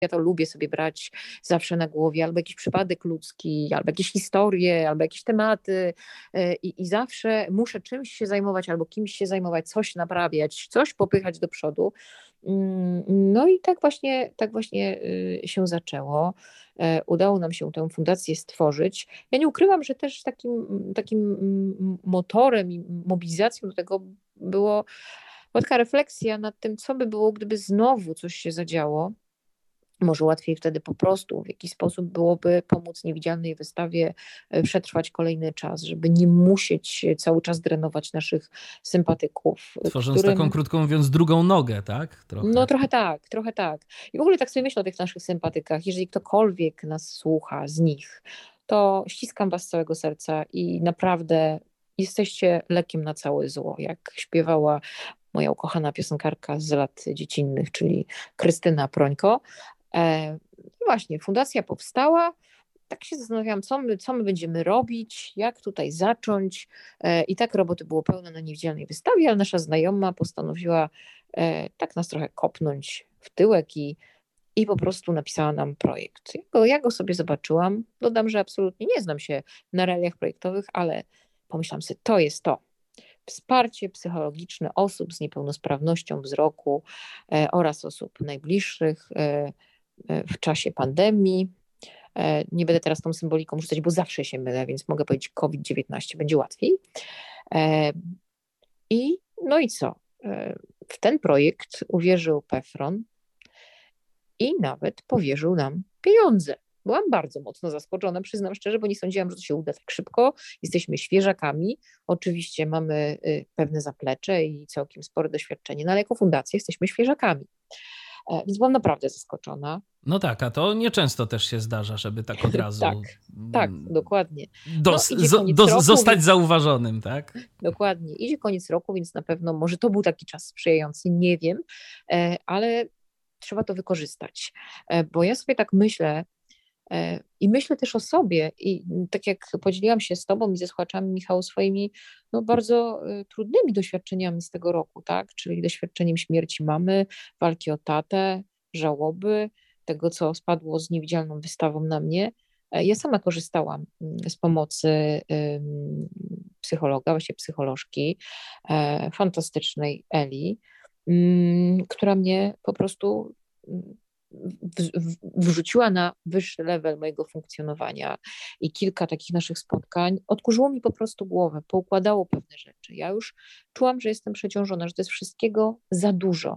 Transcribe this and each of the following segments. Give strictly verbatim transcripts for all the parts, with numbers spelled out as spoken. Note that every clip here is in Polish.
Ja to lubię sobie brać zawsze na głowie, albo jakiś przypadek ludzki, albo jakieś historie, albo jakieś tematy i, i zawsze muszę czymś się zajmować, albo kimś się zajmować, coś naprawiać, coś popychać do przodu. No i tak właśnie, tak właśnie się zaczęło. Udało nam się tę fundację stworzyć. Ja nie ukrywam, że też takim, takim motorem i mobilizacją do tego było, była taka refleksja nad tym, co by było, gdyby znowu coś się zadziało. Może łatwiej wtedy po prostu w jakiś sposób byłoby pomóc niewidzialnej wystawie przetrwać kolejny czas, żeby nie musieć cały czas drenować naszych sympatyków. Tworząc którym... taką, krótko mówiąc, drugą nogę, tak? Trochę. No trochę tak, trochę tak. I w ogóle tak sobie myślę o tych naszych sympatykach. Jeżeli ktokolwiek nas słucha z nich, to ściskam was z całego serca i naprawdę jesteście lekiem na całe zło, jak śpiewała moja ukochana piosenkarka z lat dziecinnych, czyli Krystyna Prońko. E, właśnie, fundacja powstała, tak się zastanawiałam, co my, co my będziemy robić, jak tutaj zacząć e, i tak roboty było pełne na niewidzialnej wystawie, ale nasza znajoma postanowiła e, tak nas trochę kopnąć w tyłek i, i po prostu napisała nam projekt. Ja go, ja go sobie zobaczyłam, dodam, że absolutnie nie znam się na realiach projektowych, ale pomyślałam sobie, to jest to. Wsparcie psychologiczne osób z niepełnosprawnością wzroku e, oraz osób najbliższych e, w czasie pandemii. Nie będę teraz tą symboliką rzucać, bo zawsze się mylę, więc mogę powiedzieć COVID dziewiętnaście, będzie łatwiej. I no i co? W ten projekt uwierzył PEFRON i nawet powierzył nam pieniądze. Byłam bardzo mocno zaskoczona, przyznam szczerze, bo nie sądziłam, że to się uda tak szybko. Jesteśmy świeżakami, oczywiście mamy pewne zaplecze i całkiem spore doświadczenie, no ale jako fundacja jesteśmy świeżakami. Więc byłam naprawdę zaskoczona. No tak, a to nieczęsto też się zdarza, żeby tak od razu... tak, tak, dokładnie. Dos, no, zo, dos, roku, zostać więc... zauważonym, tak? Dokładnie. Idzie koniec roku, więc na pewno może to był taki czas sprzyjający, nie wiem, ale trzeba to wykorzystać. Bo ja sobie tak myślę i myślę też o sobie i tak jak podzieliłam się z tobą i ze słuchaczami, Michał, swoimi no, bardzo trudnymi doświadczeniami z tego roku, tak? Czyli doświadczeniem śmierci mamy, walki o tatę, żałoby, tego, co spadło z niewidzialną wystawą na mnie. Ja sama korzystałam z pomocy psychologa, właśnie psycholożki, fantastycznej Eli, która mnie po prostu wrzuciła na wyższy level mojego funkcjonowania i kilka takich naszych spotkań odkurzyło mi po prostu głowę, poukładało pewne rzeczy. Ja już czułam, że jestem przeciążona, że to jest wszystkiego za dużo.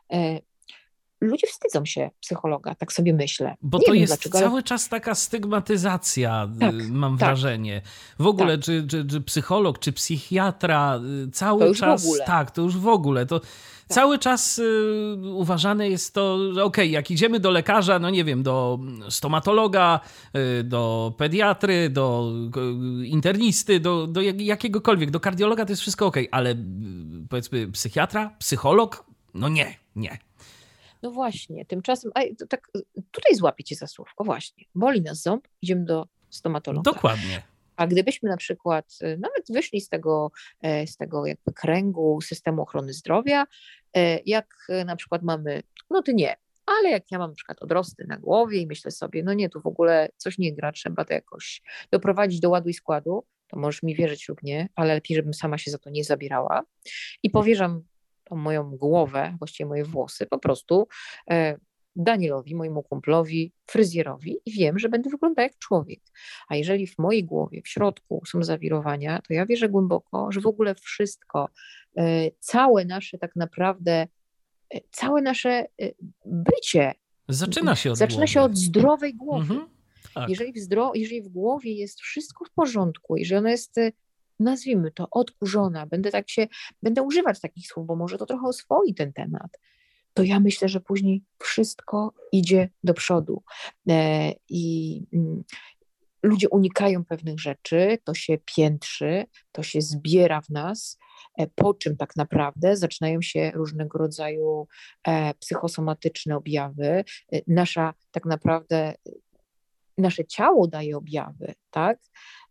Ludzie wstydzą się psychologa, tak sobie myślę. Bo Nie to wiem jest dlaczego, cały ale... czas taka stygmatyzacja, tak, mam tak, wrażenie. W ogóle, tak. czy, czy, czy psycholog, czy psychiatra, cały to już czas... w ogóle. Tak, to już w ogóle. To tak. Cały czas y, uważane jest to, że okej, okay, jak idziemy do lekarza, no nie wiem, do stomatologa, y, do pediatry, do y, internisty, do, do jakiegokolwiek, do kardiologa, to jest wszystko okej, okay, ale y, powiedzmy psychiatra, psycholog, no nie, nie. No właśnie, tymczasem, a, to tak, tutaj złapiecie za słówko, właśnie, boli nas ząb, idziemy do stomatologa. Dokładnie. A gdybyśmy na przykład nawet wyszli z tego, z tego jakby kręgu systemu ochrony zdrowia, jak na przykład mamy, no ty nie, ale jak ja mam na przykład odrosty na głowie i myślę sobie, no nie, tu w ogóle coś nie gra, trzeba to jakoś doprowadzić do ładu i składu, to możesz mi wierzyć lub nie, ale lepiej, żebym sama się za to nie zabierała i powierzam tą moją głowę, właściwie moje włosy, po prostu e, Danielowi, mojemu kumplowi, fryzjerowi i wiem, że będę wyglądała jak człowiek. A jeżeli w mojej głowie, w środku są zawirowania, to ja wierzę głęboko, że w ogóle wszystko, e, całe nasze tak naprawdę, e, całe nasze e, bycie zaczyna się od zaczyna głowy. się od zdrowej głowy. Mhm, tak. Jeżeli, w zdro- jeżeli w głowie jest wszystko w porządku, jeżeli ona jest, nazwijmy to, odkurzona, będę tak się, będę używać takich słów, bo może to trochę oswoi ten temat, to ja myślę, że później wszystko idzie do przodu. E, I mm, ludzie unikają pewnych rzeczy, to się piętrzy, to się zbiera w nas, e, po czym tak naprawdę zaczynają się różnego rodzaju e, psychosomatyczne objawy. E, nasza tak naprawdę nasze ciało daje objawy, tak?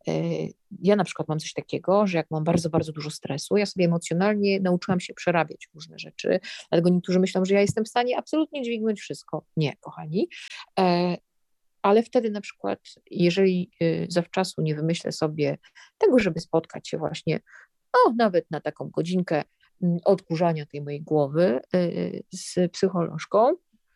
Ja na przykład mam coś takiego, że jak mam bardzo, bardzo dużo stresu, ja sobie emocjonalnie nauczyłam się przerabiać różne rzeczy, dlatego niektórzy myślą, że ja jestem w stanie absolutnie dźwignąć wszystko. Nie, kochani. Ale wtedy na przykład, jeżeli zawczasu nie wymyślę sobie tego, żeby spotkać się właśnie, o, nawet na taką godzinkę odkurzania tej mojej głowy z psycholożką,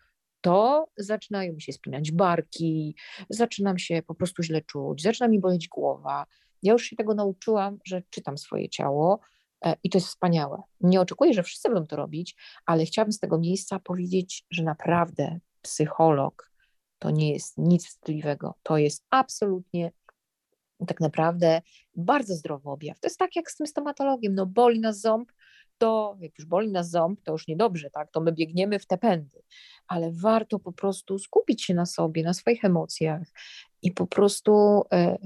to zaczynają mi się spinać barki, zaczynam się po prostu źle czuć, zaczyna mi boleć głowa. Ja już się tego nauczyłam, że czytam swoje ciało i to jest wspaniałe. Nie oczekuję, że wszyscy będą to robić, ale chciałabym z tego miejsca powiedzieć, że naprawdę psycholog to nie jest nic wstydliwego. To jest absolutnie tak naprawdę bardzo zdrowy objaw. To jest tak jak z tym stomatologiem, no boli nas ząb, to jak już boli nas ząb, to już niedobrze, tak, to my biegniemy w te pędy, ale warto po prostu skupić się na sobie, na swoich emocjach i po prostu e,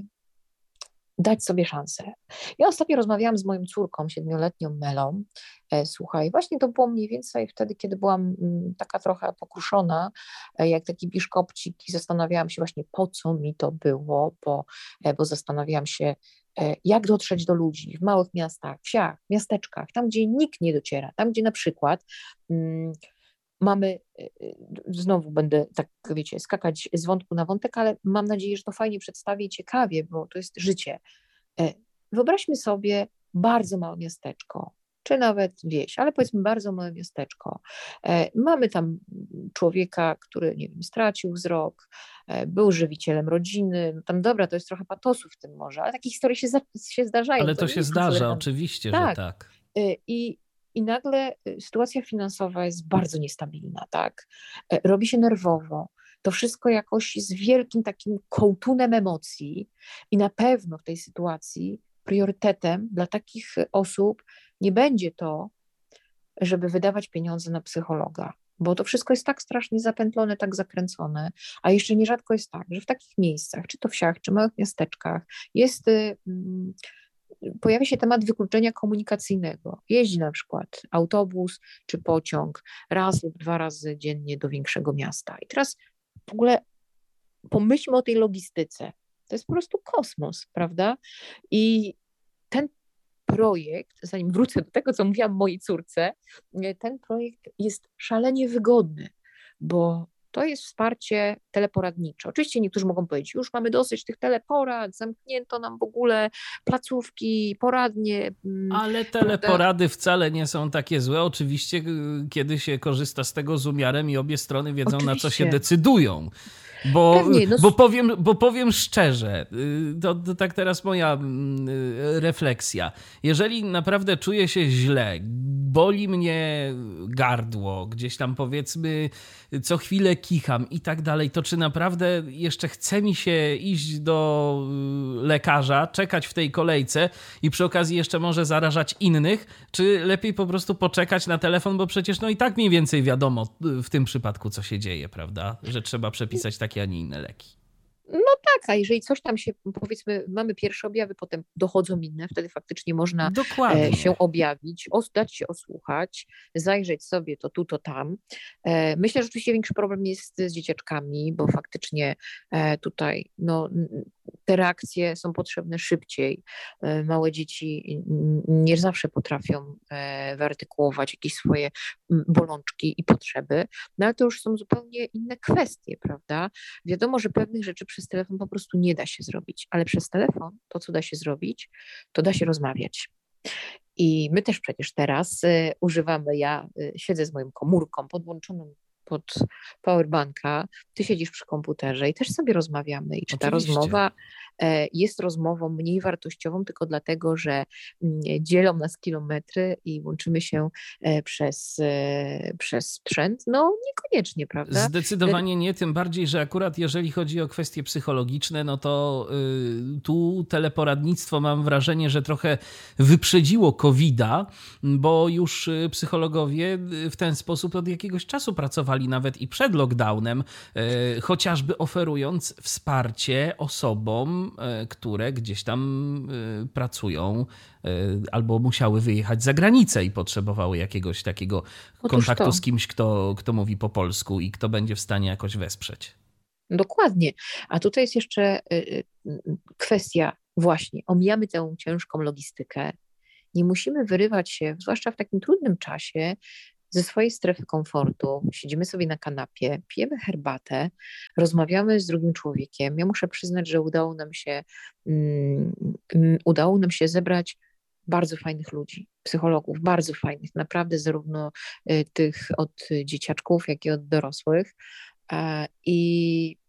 dać sobie szansę. Ja ostatnio rozmawiałam z moją córką, siedmioletnią Melą, e, słuchaj, właśnie to było mniej więcej wtedy, kiedy byłam m, taka trochę pokruszona, e, jak taki biszkopcik i zastanawiałam się właśnie, po co mi to było, bo, e, bo zastanawiałam się, jak dotrzeć do ludzi w małych miastach, wsiach, miasteczkach, tam, gdzie nikt nie dociera, tam, gdzie na przykład um, mamy, znowu będę tak, wiecie, skakać z wątku na wątek, ale mam nadzieję, że to fajnie przedstawię i ciekawie, bo to jest życie. Wyobraźmy sobie bardzo małe miasteczko, czy nawet wieś, ale powiedzmy bardzo małe miasteczko. Mamy tam człowieka, który, nie wiem, stracił wzrok, był żywicielem rodziny, no tam dobra, to jest trochę patosu w tym może, ale takie historie się, za, się zdarzają. Ale to, to się zdarza, oczywiście, tak. że tak. I, I nagle sytuacja finansowa jest bardzo niestabilna, tak? Robi się nerwowo. To wszystko jakoś z wielkim takim kołtunem emocji i na pewno w tej sytuacji priorytetem dla takich osób nie będzie to, żeby wydawać pieniądze na psychologa, bo to wszystko jest tak strasznie zapętlone, tak zakręcone, a jeszcze nierzadko jest tak, że w takich miejscach, czy to wsiach, czy małych miasteczkach jest, um, pojawia się temat wykluczenia komunikacyjnego. Jeździ na przykład autobus czy pociąg raz lub dwa razy dziennie do większego miasta. I teraz w ogóle pomyślmy o tej logistyce. To jest po prostu kosmos, prawda? I ten projekt, zanim wrócę do tego, co mówiłam mojej córce, ten projekt jest szalenie wygodny, bo to jest wsparcie teleporadnicze. Oczywiście niektórzy mogą powiedzieć, już mamy dosyć tych teleporad, zamknięto nam w ogóle placówki, poradnie. Ale teleporady wcale nie są takie złe. Oczywiście, kiedy się korzysta z tego z umiarem i obie strony wiedzą, Oczywiście. na co się decydują. Bo, Pewnie, no... bo, powiem, bo powiem szczerze, to, to tak teraz moja refleksja. Jeżeli naprawdę czuję się źle, boli mnie gardło, gdzieś tam powiedzmy co chwilę kicham i tak dalej, to czy naprawdę jeszcze chce mi się iść do lekarza, czekać w tej kolejce i przy okazji jeszcze może zarażać innych, czy lepiej po prostu poczekać na telefon, bo przecież no i tak mniej więcej wiadomo w tym przypadku, co się dzieje, prawda? Że trzeba przepisać takie, a nie inne leki. No tak, a jeżeli coś tam się, powiedzmy, mamy pierwsze objawy, potem dochodzą inne, wtedy faktycznie można Dokładnie. się objawić, dać się osłuchać, zajrzeć sobie to tu, to tam. Myślę, że oczywiście większy problem jest z dzieciaczkami, bo faktycznie tutaj no, te reakcje są potrzebne szybciej. Małe dzieci nie zawsze potrafią wyartykułować jakieś swoje bolączki i potrzeby, no ale to już są zupełnie inne kwestie, prawda? Wiadomo, że pewnych rzeczy przez telefon po prostu nie da się zrobić, ale przez telefon to, co da się zrobić, to da się rozmawiać. I my też przecież teraz y, używamy, ja y, siedzę z moją komórką podłączoną pod powerbanka, ty siedzisz przy komputerze i też sobie rozmawiamy. I czy ta Oczywiście. rozmowa e, jest rozmową mniej wartościową tylko dlatego, że m, dzielą nas kilometry i łączymy się e, przez, e, przez sprzęt? No niekoniecznie, prawda? Zdecydowanie nie, tym bardziej, że akurat jeżeli chodzi o kwestie psychologiczne, no to y, tu teleporadnictwo mam wrażenie, że trochę wyprzedziło kowida, bo już psychologowie w ten sposób od jakiegoś czasu pracowali nawet i przed lockdownem, e, chociażby oferując wsparcie osobom, e, które gdzieś tam e, pracują e, albo musiały wyjechać za granicę i potrzebowały jakiegoś takiego Otóż kontaktu to. z kimś, kto, kto mówi po polsku i kto będzie w stanie jakoś wesprzeć. Dokładnie. A tutaj jest jeszcze kwestia właśnie, omijamy tę ciężką logistykę. Nie musimy wyrywać się, zwłaszcza w takim trudnym czasie, ze swojej strefy komfortu. Siedzimy sobie na kanapie, pijemy herbatę, rozmawiamy z drugim człowiekiem. Ja muszę przyznać, że udało nam się, um, udało nam się zebrać bardzo fajnych ludzi, psychologów, bardzo fajnych, naprawdę zarówno y, tych od dzieciaczków, jak i od dorosłych. E, I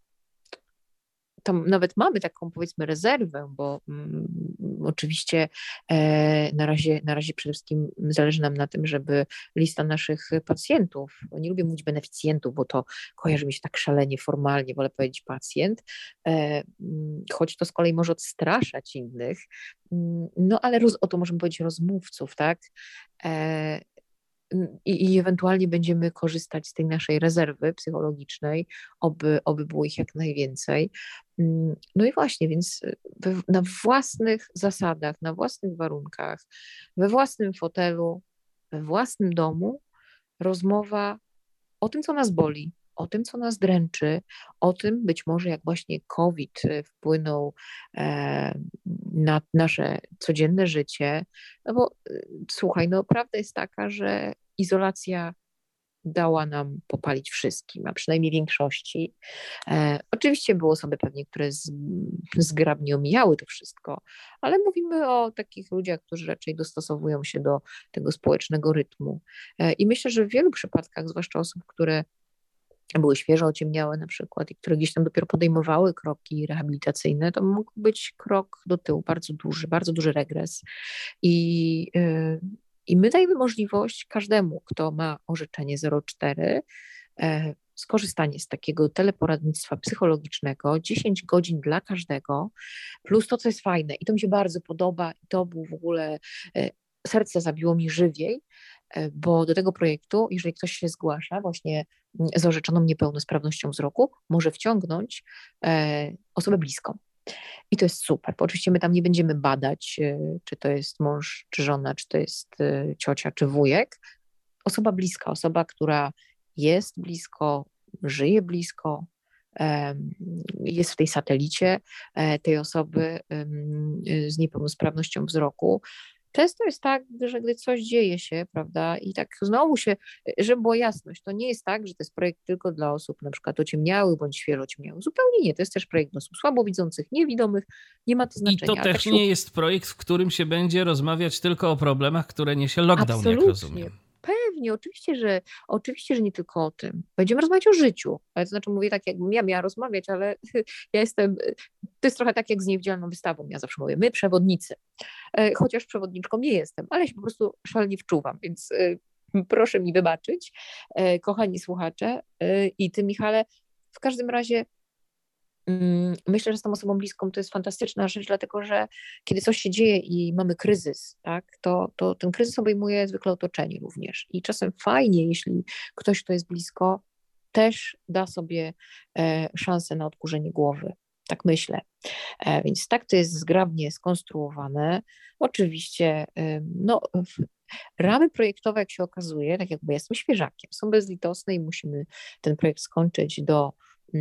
tam nawet mamy taką, powiedzmy, rezerwę, bo mm, oczywiście e, na razie, na razie przede wszystkim zależy nam na tym, żeby lista naszych pacjentów, nie lubię mówić beneficjentów, bo to kojarzy mi się tak szalenie formalnie, wolę powiedzieć pacjent, e, choć to z kolei może odstraszać innych, no ale roz, o to możemy powiedzieć rozmówców, tak? E, i, i ewentualnie będziemy korzystać z tej naszej rezerwy psychologicznej, oby, oby było ich jak najwięcej. No i właśnie, więc we, na własnych zasadach, na własnych warunkach, we własnym fotelu, we własnym domu rozmowa o tym, co nas boli, o tym, co nas dręczy, o tym być może jak właśnie COVID wpłynął e, na nasze codzienne życie, no bo e, słuchaj, no prawda jest taka, że izolacja dała nam popalić wszystkim, a przynajmniej większości. E, oczywiście były osoby pewnie, które z, zgrabnie omijały to wszystko, ale mówimy o takich ludziach, którzy raczej dostosowują się do tego społecznego rytmu. E, I myślę, że w wielu przypadkach, zwłaszcza osób, które były świeżo ociemniałe na przykład i które gdzieś tam dopiero podejmowały kroki rehabilitacyjne, to mógł być krok do tyłu, bardzo duży, bardzo duży regres. I, yy, i my dajemy możliwość każdemu, kto ma orzeczenie zero cztery, yy, skorzystanie z takiego teleporadnictwa psychologicznego, dziesięć godzin dla każdego, plus to, co jest fajne i to mi się bardzo podoba i to był w ogóle, yy, serce zabiło mi żywiej, bo do tego projektu, jeżeli ktoś się zgłasza właśnie z orzeczoną niepełnosprawnością wzroku, może wciągnąć e, osobę bliską. I to jest super, bo oczywiście my tam nie będziemy badać, e, czy to jest mąż, czy żona, czy to jest e, ciocia, czy wujek. Osoba bliska, osoba, która jest blisko, żyje blisko, e, jest w tej satelicie e, tej osoby e, z niepełnosprawnością wzroku. Często jest tak, że gdy coś dzieje się, prawda, i tak znowu się, żeby była jasność, to nie jest tak, że to jest projekt tylko dla osób na przykład ociemniałych bądź świeżo ociemniałych. Zupełnie nie, to jest też projekt dla osób słabowidzących, niewidomych, nie ma to znaczenia. I to też tak się... nie jest projekt, w którym się będzie rozmawiać tylko o problemach, które niesie lockdown, Absolutnie. jak rozumiem. Pewnie, oczywiście, że oczywiście, że nie tylko o tym. Będziemy rozmawiać o życiu. To znaczy mówię tak, jakbym ja miała rozmawiać, ale ja jestem, to jest trochę tak jak z niewidzialną wystawą. Ja zawsze mówię, my przewodnicy. Chociaż przewodniczką nie jestem, ale się po prostu szalenie wczuwam, więc proszę mi wybaczyć, kochani słuchacze. I ty, Michale, w każdym razie myślę, że z tą osobą bliską to jest fantastyczna rzecz, dlatego że kiedy coś się dzieje i mamy kryzys, tak, to, to ten kryzys obejmuje zwykle otoczenie również. I czasem fajnie, jeśli ktoś, kto jest blisko, też da sobie e, szansę na odkurzenie głowy. Tak myślę. E, więc tak to jest zgrabnie skonstruowane. Oczywiście e, no, ramy projektowe, jak się okazuje, tak jakby ja jestem świeżakiem, są bezlitosne i musimy ten projekt skończyć do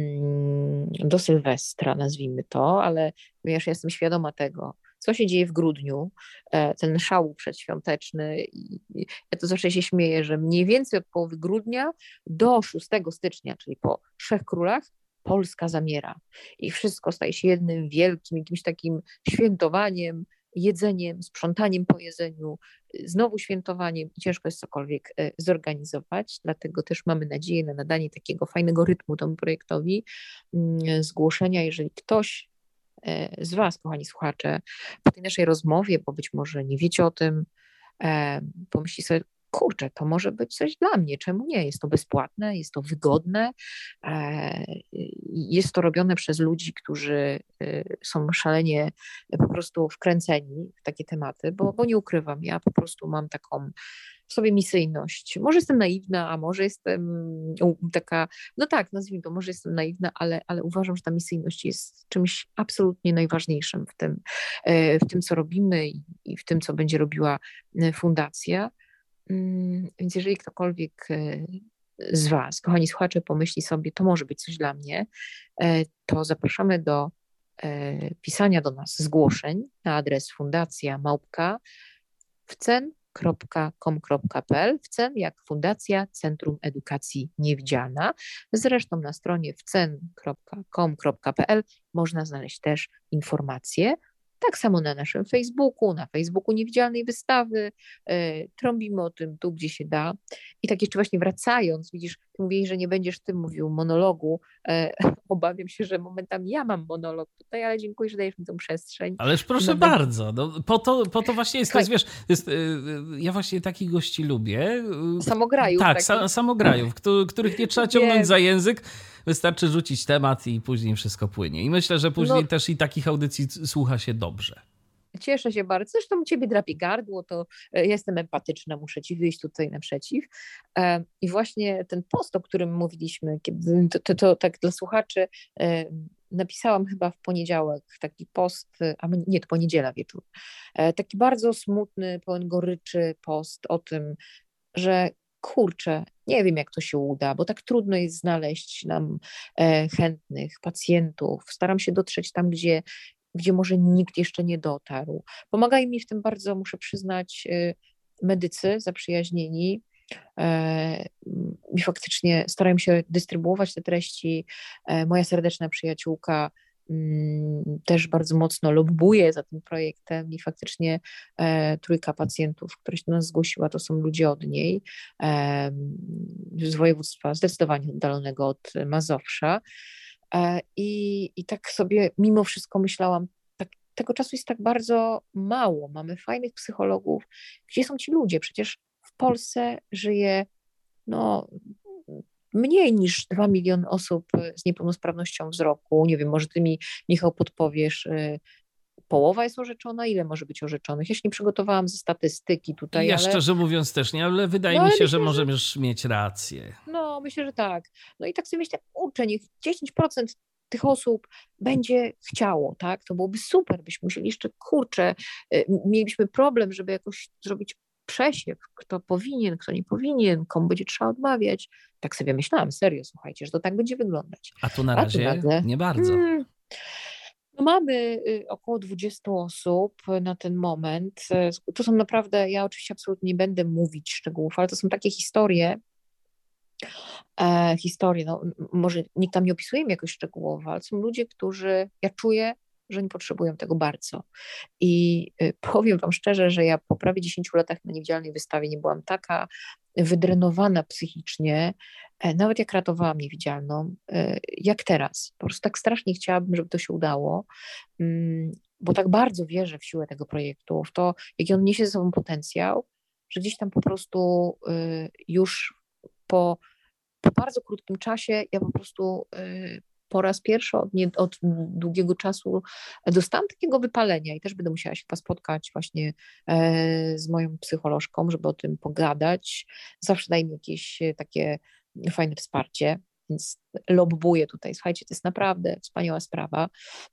do Sylwestra, nazwijmy to, ale ponieważ ja jestem świadoma tego, co się dzieje w grudniu, ten szał przedświąteczny, i ja to zawsze się śmieję, że mniej więcej od połowy grudnia do szóstego stycznia, czyli po Trzech Królach, Polska zamiera i wszystko staje się jednym wielkim, jakimś takim świętowaniem, jedzeniem, sprzątaniem po jedzeniu, znowu świętowaniem i ciężko jest cokolwiek zorganizować, dlatego też mamy nadzieję na nadanie takiego fajnego rytmu temu projektowi, zgłoszenia, jeżeli ktoś z Was, kochani słuchacze, po tej naszej rozmowie, bo być może nie wiecie o tym, pomyśli sobie, kurczę, to może być coś dla mnie, czemu nie? Jest to bezpłatne, jest to wygodne, jest to robione przez ludzi, którzy są szalenie po prostu wkręceni w takie tematy, bo, bo nie ukrywam, ja po prostu mam taką w sobie misyjność. Może jestem naiwna, a może jestem taka, no tak, nazwijmy to, może jestem naiwna, ale, ale uważam, że ta misyjność jest czymś absolutnie najważniejszym w tym, w tym co robimy i, i w tym, co będzie robiła fundacja. Więc jeżeli ktokolwiek z Was, kochani słuchacze, pomyśli sobie, to może być coś dla mnie, to zapraszamy do pisania do nas zgłoszeń na adres fundacja małpka wcen kropka com kropka p l, wcen jak Fundacja Centrum Edukacji Niewidzialna. Zresztą na stronie wcen kropka com kropka p l można znaleźć też informacje. Tak samo na naszym Facebooku, na Facebooku Niewidzialnej Wystawy. E, trąbimy o tym tu, gdzie się da. I tak jeszcze właśnie wracając, widzisz, ty mówiłeś, że nie będziesz ty mówił monologu. E, obawiam się, że momentami ja mam monolog tutaj, ale dziękuję, że dajesz mi tę przestrzeń. Ależ proszę moment... bardzo. No, po, to, po to właśnie jest. To jest, wiesz, jest, ja właśnie takich gości lubię. Samograjów. Tak, sa, samograjów, których nie trzeba ciągnąć Wiem. za język. Wystarczy rzucić temat i później wszystko płynie. I myślę, że później no, też i takich audycji słucha się dobrze. Cieszę się bardzo. Zresztą u ciebie drapie gardło, to jestem empatyczna, muszę ci wyjść tutaj naprzeciw. I właśnie ten post, o którym mówiliśmy, kiedy to, to, to tak dla słuchaczy napisałam chyba w poniedziałek taki post, a nie, to po niedziela wieczór. Taki bardzo smutny, pełen goryczy post o tym, że kurczę, nie wiem jak to się uda, bo tak trudno jest znaleźć nam e, chętnych pacjentów. Staram się dotrzeć tam, gdzie, gdzie może nikt jeszcze nie dotarł. Pomagają mi w tym bardzo, muszę przyznać, e, medycy zaprzyjaźnieni e, i faktycznie starają się dystrybuować te treści. E, moja serdeczna przyjaciółka też bardzo mocno lobbuje za tym projektem i faktycznie e, trójka pacjentów, która się do nas zgłosiła, to są ludzie od niej, e, z województwa zdecydowanie oddalonego od Mazowsza. E, i, I tak sobie mimo wszystko myślałam, tak, tego czasu jest tak bardzo mało, mamy fajnych psychologów, gdzie są ci ludzie? Przecież w Polsce żyje no mniej niż dwa miliony osób z niepełnosprawnością wzroku. Nie wiem, może ty mi, Michał, podpowiesz, połowa jest orzeczona? Ile może być orzeczonych? Ja się nie przygotowałam ze statystyki tutaj, ja ale... szczerze mówiąc też nie, ale wydaje no, mi się, myślę, że możesz że... mieć rację. No, myślę, że tak. No i tak sobie myślę, kurczę, niech dziesięć procent tych osób będzie chciało, tak? To byłoby super, byśmy musieli jeszcze, kurczę, mielibyśmy problem, żeby jakoś zrobić przesiew, kto powinien, kto nie powinien, komu będzie trzeba odmawiać. Tak sobie myślałam, serio, słuchajcie, że to tak będzie wyglądać. A tu na razie tu nagle, nie bardzo. Hmm, no mamy około dwadzieścia osób na ten moment. To są naprawdę, ja oczywiście absolutnie nie będę mówić szczegółów, ale to są takie historie, e, historie, no może nikt tam nie opisuje mi jakoś szczegółowo, ale są ludzie, którzy, ja czuję, że nie potrzebują tego bardzo. I powiem wam szczerze, że ja po prawie dziesięciu latach na Niewidzialnej Wystawie nie byłam taka wydrenowana psychicznie, nawet jak ratowałam Niewidzialną, jak teraz. Po prostu tak strasznie chciałabym, żeby to się udało, bo tak bardzo wierzę w siłę tego projektu, w to, jaki on niesie ze sobą potencjał, że gdzieś tam po prostu już po, po bardzo krótkim czasie ja po prostu po raz pierwszy od, nie, od długiego czasu dostałam takiego wypalenia i też będę musiała się chyba spotkać właśnie e, z moją psycholożką, żeby o tym pogadać. Zawsze daje mi jakieś takie fajne wsparcie, więc lobbuję tutaj. Słuchajcie, to jest naprawdę wspaniała sprawa.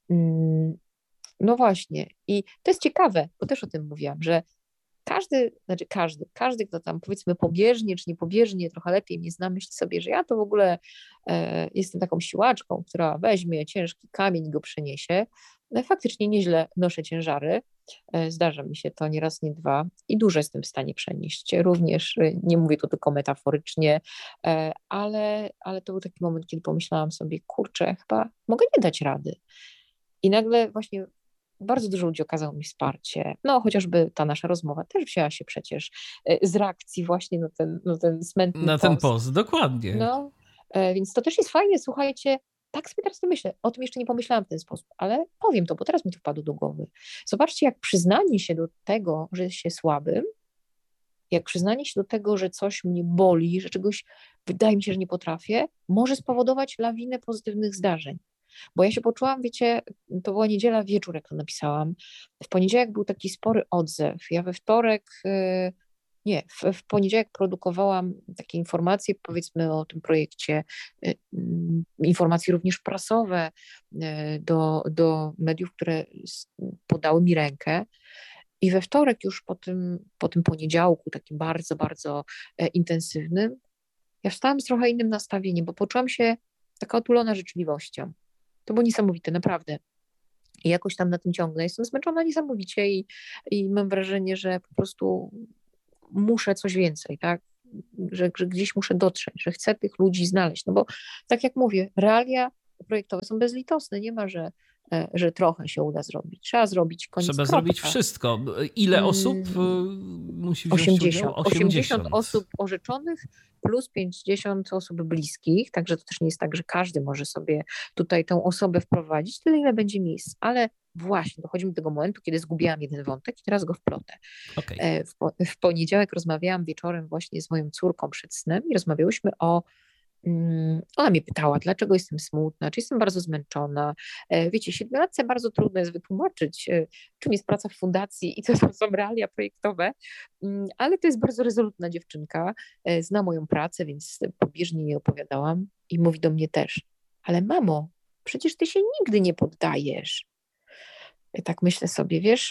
No właśnie i to jest ciekawe, bo też o tym mówiłam, że każdy, znaczy każdy, każdy, kto tam powiedzmy pobieżnie czy niepobieżnie, trochę lepiej mnie zna, myśli sobie, że ja to w ogóle e, jestem taką siłaczką, która weźmie ciężki kamień i go przyniesie. No, faktycznie nieźle noszę ciężary, e, zdarza mi się to nie raz, nie dwa i dużo jestem w stanie przenieść. Również e, nie mówię to tylko metaforycznie, e, ale, ale to był taki moment, kiedy pomyślałam sobie, kurczę, chyba mogę nie dać rady. I nagle właśnie bardzo dużo ludzi okazało mi wsparcie. No chociażby ta nasza rozmowa też wzięła się przecież z reakcji właśnie na ten, na ten smętny Na post. ten post, dokładnie. No, więc to też jest fajne, słuchajcie, tak sobie teraz to myślę, o tym jeszcze nie pomyślałam w ten sposób, ale powiem to, bo teraz mi to wpadło do głowy. Zobaczcie, jak przyznanie się do tego, że jest się słabym, jak przyznanie się do tego, że coś mnie boli, że czegoś wydaje mi się, że nie potrafię, może spowodować lawinę pozytywnych zdarzeń. Bo ja się poczułam, wiecie, to była niedziela wieczór, jak to napisałam. W poniedziałek był taki spory odzew. Ja we wtorek, nie, w, w poniedziałek produkowałam takie informacje, powiedzmy o tym projekcie, informacje również prasowe do, do mediów, które podały mi rękę. I we wtorek już po tym, po tym poniedziałku, takim bardzo, bardzo intensywnym, ja wstałam z trochę innym nastawieniem, bo poczułam się taka otulona życzliwością. To było niesamowite, naprawdę. I jakoś tam na tym ciągnę. Jestem zmęczona niesamowicie i, i mam wrażenie, że po prostu muszę coś więcej, tak? Że, że gdzieś muszę dotrzeć, że chcę tych ludzi znaleźć. No bo tak jak mówię, realia projektowe są bezlitosne. Nie ma, że, e, że trochę się uda zrobić. Trzeba zrobić koniec, Trzeba kropka. zrobić wszystko. Ile osób musi wziąć osiemdziesiąt. udział? osiemdziesiąt osób orzeczonych plus pięćdziesiąt osób bliskich, także to też nie jest tak, że każdy może sobie tutaj tą osobę wprowadzić, tyle ile będzie miejsc, ale właśnie dochodzimy do tego momentu, kiedy zgubiłam jeden wątek i teraz go wplotę. Okay. W, w poniedziałek rozmawiałam wieczorem właśnie z moją córką przed snem i rozmawiałyśmy o Ona mnie pytała, dlaczego jestem smutna, czy jestem bardzo zmęczona. Wiecie, siedmiolatce bardzo trudno jest wytłumaczyć, czym jest praca w fundacji i co to są realia projektowe, ale to jest bardzo rezolutna dziewczynka, zna moją pracę, więc pobieżnie jej opowiadałam i mówi do mnie też, ale mamo, przecież ty się nigdy nie poddajesz. I tak myślę sobie, wiesz,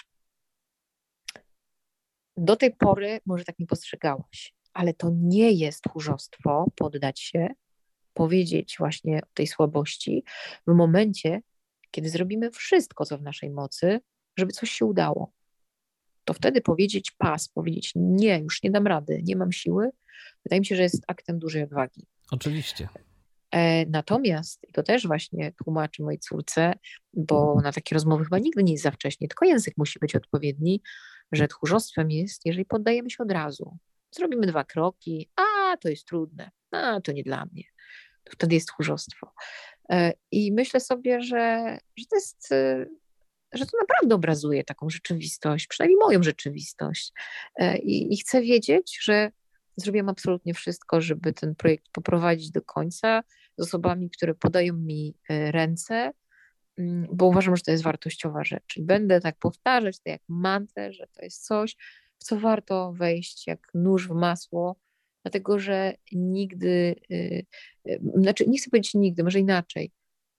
do tej pory może tak nie postrzegałaś, ale to nie jest tchórzostwo poddać się, powiedzieć właśnie o tej słabości w momencie, kiedy zrobimy wszystko, co w naszej mocy, żeby coś się udało. To wtedy powiedzieć pas, powiedzieć nie, już nie dam rady, nie mam siły, wydaje mi się, że jest aktem dużej odwagi. Oczywiście. E, natomiast, i to też właśnie tłumaczę mojej córce, bo na takie rozmowy chyba nigdy nie jest za wcześnie, tylko język musi być odpowiedni, że tchórzostwem jest, jeżeli poddajemy się od razu. Zrobimy dwa kroki, a to jest trudne, a to nie dla mnie. To wtedy jest tchórzostwo. I myślę sobie, że, że to jest, że to naprawdę obrazuje taką rzeczywistość, przynajmniej moją rzeczywistość. I, i chcę wiedzieć, że zrobiłam absolutnie wszystko, żeby ten projekt poprowadzić do końca z osobami, które podają mi ręce, bo uważam, że to jest wartościowa rzecz. I będę tak powtarzać to jak mantrę, że to jest coś, w co warto wejść jak nóż w masło, dlatego że nigdy, yy, yy, znaczy nie chcę powiedzieć nigdy, może inaczej.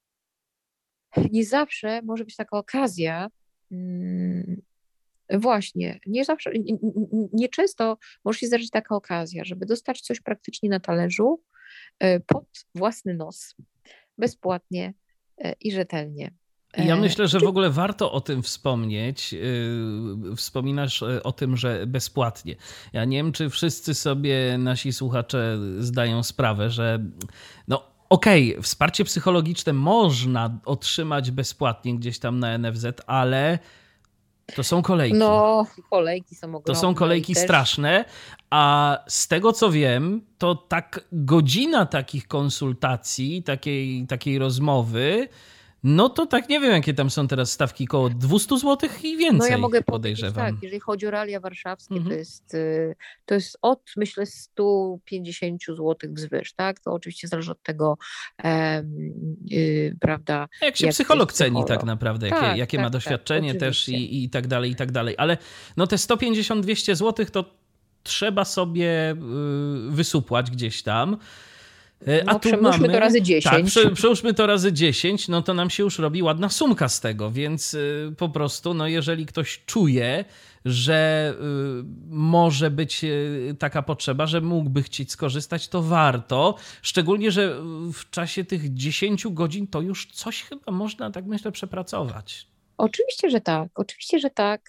Nie zawsze może być taka okazja, yy, właśnie, nie zawsze, nie, nie często może się zdarzyć taka okazja, żeby dostać coś praktycznie na talerzu yy, pod własny nos, bezpłatnie yy, i rzetelnie. Ja myślę, że w ogóle warto o tym wspomnieć. Wspominasz o tym, że bezpłatnie. Ja nie wiem, czy wszyscy sobie nasi słuchacze zdają sprawę, że no okej, okay, wsparcie psychologiczne można otrzymać bezpłatnie gdzieś tam na N F Z, ale to są kolejki. No, kolejki są ogromne. To są kolejki też... straszne, a z tego co wiem, to tak godzina takich konsultacji, takiej, takiej rozmowy, no to tak nie wiem, jakie tam są teraz stawki, koło dwieście złotych i więcej, no ja mogę podejrzewam. Tak, jeżeli chodzi o realia warszawskie, mm-hmm. to, jest, to jest od, myślę, sto pięćdziesiąt złotych wzwyż, tak? To oczywiście zależy od tego, um, yy, prawda. Jak się jak psycholog ceni tak naprawdę, jakie, tak, jakie tak, ma doświadczenie tak, też i, i tak dalej, i tak dalej. Ale no te sto pięćdziesiąt do dwieście złotych to trzeba sobie wysupłać gdzieś tam. A no, tu przełóżmy mamy, to razy dziesięć. Tak, przełóżmy to razy dziesięć, no to nam się już robi ładna sumka z tego, więc y, po prostu, no jeżeli ktoś czuje, że y, może być y, taka potrzeba, że mógłby chcieć skorzystać, to warto. Szczególnie, że w czasie tych dziesięciu godzin to już coś chyba można, tak myślę, przepracować. Oczywiście, że tak. Oczywiście, że tak.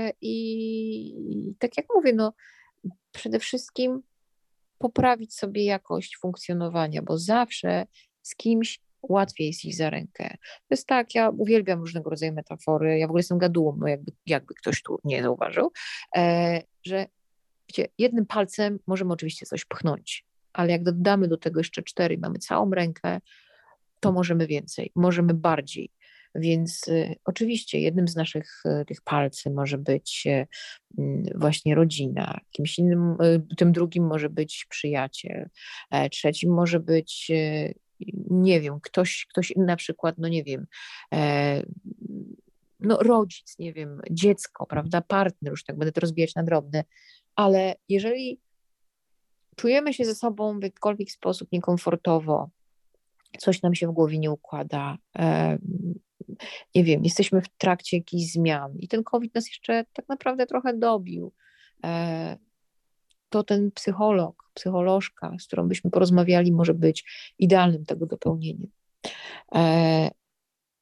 I tak jak mówię, no przede wszystkim poprawić sobie jakość funkcjonowania, bo zawsze z kimś łatwiej jest iść za rękę. To jest tak, ja uwielbiam różnego rodzaju metafory, ja w ogóle jestem gadułą, no jakby, jakby ktoś tu nie zauważył, e, że wiecie, jednym palcem możemy oczywiście coś pchnąć, ale jak dodamy do tego jeszcze cztery, mamy całą rękę, to możemy więcej, możemy bardziej. Więc y, oczywiście jednym z naszych y, tych palców może być y, właśnie rodzina, kimś innym, y, tym drugim może być przyjaciel, e, trzecim może być, y, nie wiem, ktoś, ktoś inny na przykład, no nie wiem, e, no rodzic, nie wiem, dziecko, prawda, partner, już tak będę to rozbijać na drobne, ale jeżeli czujemy się ze sobą w jakikolwiek sposób niekomfortowo, coś nam się w głowie nie układa, e, nie wiem, jesteśmy w trakcie jakichś zmian i ten COVID nas jeszcze tak naprawdę trochę dobił, e, to ten psycholog, psycholożka, z którą byśmy porozmawiali, może być idealnym tego dopełnieniem. E, są też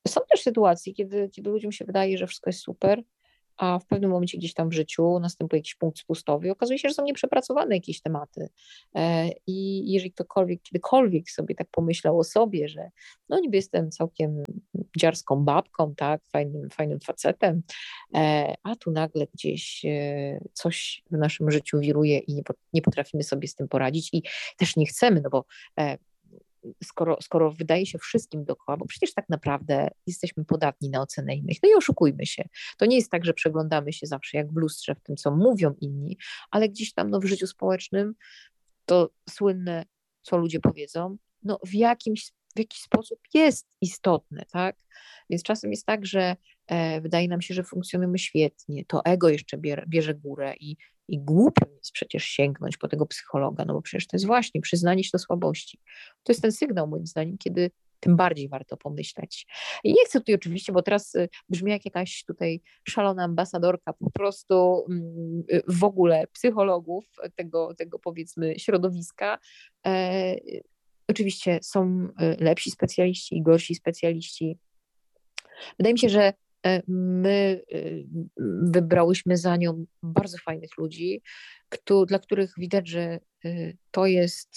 też sytuacji, kiedy, kiedy ludziom się wydaje, że wszystko jest super, a w pewnym momencie gdzieś tam w życiu następuje jakiś punkt spustowy i okazuje się, że są nieprzepracowane jakieś tematy. E, I jeżeli ktokolwiek, kiedykolwiek sobie tak pomyślał o sobie, że no niby jestem całkiem dziarską babką, tak, fajnym, fajnym facetem, e, a tu nagle gdzieś e, coś w naszym życiu wiruje i nie, nie potrafimy sobie z tym poradzić i też nie chcemy, no bo e, Skoro, skoro wydaje się wszystkim dookoła, bo przecież tak naprawdę jesteśmy podatni na ocenę innych. No i oszukujmy się. To nie jest tak, że przeglądamy się zawsze jak w lustrze w tym, co mówią inni, ale gdzieś tam no, w życiu społecznym to słynne, co ludzie powiedzą, no w jakimś w jakiś sposób jest istotne, tak? Więc czasem jest tak, że e, wydaje nam się, że funkcjonujemy świetnie, to ego jeszcze bierze, bierze górę i, i głupio jest przecież sięgnąć po tego psychologa, no bo przecież to jest właśnie przyznanie się do słabości. To jest ten sygnał moim zdaniem, kiedy tym bardziej warto pomyśleć. I nie chcę tutaj oczywiście, bo teraz y, brzmi jak jakaś tutaj szalona ambasadorka po prostu y, w ogóle psychologów tego, tego powiedzmy środowiska. E, Oczywiście są lepsi specjaliści i gorsi specjaliści. Wydaje mi się, że my wybrałyśmy za nią bardzo fajnych ludzi, kto, dla których widać, że to jest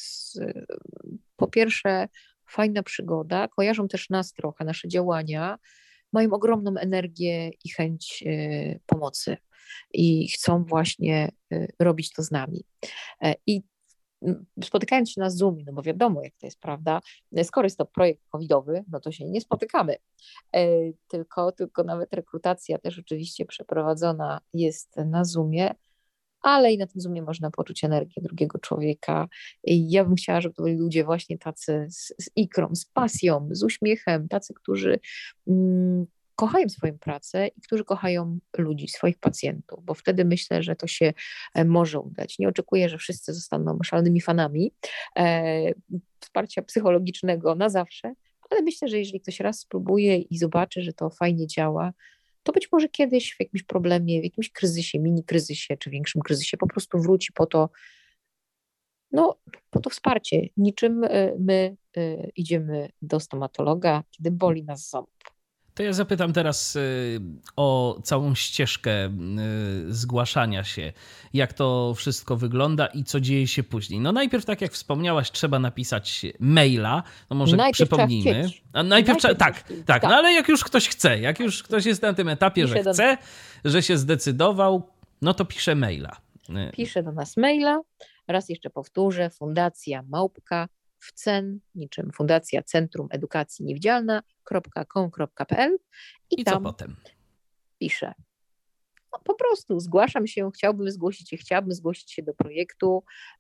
po pierwsze fajna przygoda, kojarzą też nas trochę, nasze działania, mają ogromną energię i chęć pomocy i chcą właśnie robić to z nami. I spotykając się na Zoomie, no bo wiadomo jak to jest, prawda, skoro jest to projekt covidowy, no to się nie spotykamy, tylko, tylko nawet rekrutacja też oczywiście przeprowadzona jest na Zoomie, ale i na tym Zoomie można poczuć energię drugiego człowieka. I ja bym chciała, żeby to byli ludzie właśnie tacy z, z ikrą, z pasją, z uśmiechem, tacy, którzy mm, kochają swoją pracę i którzy kochają ludzi, swoich pacjentów, bo wtedy myślę, że to się może udać. Nie oczekuję, że wszyscy zostaną szalonymi fanami e, wsparcia psychologicznego na zawsze, ale myślę, że jeżeli ktoś raz spróbuje i zobaczy, że to fajnie działa, to być może kiedyś w jakimś problemie, w jakimś kryzysie, mini kryzysie czy większym kryzysie po prostu wróci po to, no, po to wsparcie. Niczym my idziemy do stomatologa, kiedy boli nas ząb. To ja zapytam teraz o całą ścieżkę zgłaszania się, jak to wszystko wygląda i co dzieje się później. No najpierw, tak jak wspomniałaś, trzeba napisać maila, no może najpierw przypomnijmy. A najpierw, najpierw trzeba, tak, tak, tak, no ale jak już ktoś chce, jak już ktoś jest na tym etapie, pisze że chce, do... że się zdecydował, no to pisze maila. Pisze do nas maila, raz jeszcze powtórzę, fundacja małpka w cen, niczym Fundacja Centrum Edukacji Niewidzialna kropka com kropka p l i, I tam co potem? Piszę. No, po prostu zgłaszam się, chciałbym zgłosić się, chciałabym zgłosić się do projektu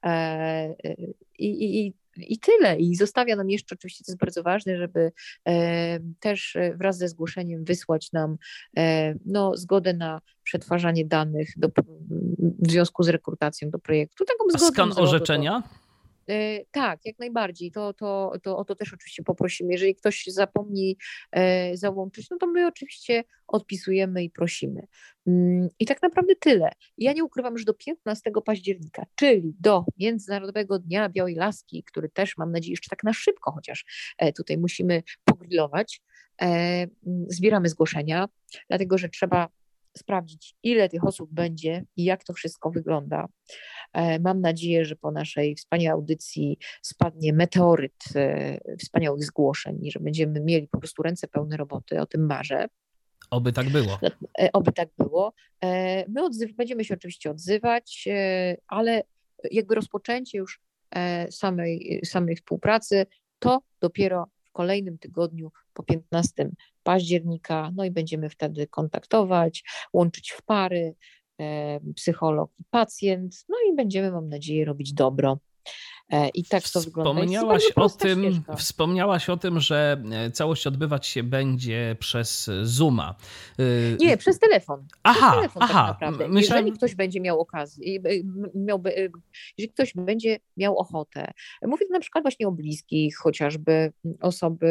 e, i, i, i tyle. I zostawia nam jeszcze, oczywiście to jest bardzo ważne, żeby e, też wraz ze zgłoszeniem wysłać nam e, no, zgodę na przetwarzanie danych do, w związku z rekrutacją do projektu. Taką A skan orzeczenia? To, tak, jak najbardziej. To, to, to o to też oczywiście poprosimy. Jeżeli ktoś zapomni e, załączyć, no to my oczywiście odpisujemy i prosimy. Mm, I tak naprawdę tyle. Ja nie ukrywam, że do piętnastego października, czyli do Międzynarodowego Dnia Białej Laski, który też mam nadzieję jeszcze tak na szybko, chociaż e, tutaj musimy pogrillować, e, zbieramy zgłoszenia, dlatego że trzeba sprawdzić, ile tych osób będzie i jak to wszystko wygląda. Mam nadzieję, że po naszej wspaniałej audycji spadnie meteoryt wspaniałych zgłoszeń i że będziemy mieli po prostu ręce pełne roboty, o tym marzę. Oby tak było. Oby tak było. My odzyw- będziemy się oczywiście odzywać, ale jakby rozpoczęcie już samej, samej współpracy to dopiero w kolejnym tygodniu po piętnastego października, no i będziemy wtedy kontaktować, łączyć w pary, e, psycholog i pacjent, no i będziemy, mam nadzieję, robić dobro. E, I tak to wygląda. Wspomniałaś o tym, wspomniałaś o tym, że całość odbywać się będzie przez Zooma. Nie, przez telefon. Aha, przez telefon, aha. Tak naprawdę. Myślałem... Jeżeli ktoś będzie miał okazję, miałby, jeżeli ktoś będzie miał ochotę, mówię tu na przykład właśnie o bliskich, chociażby osoby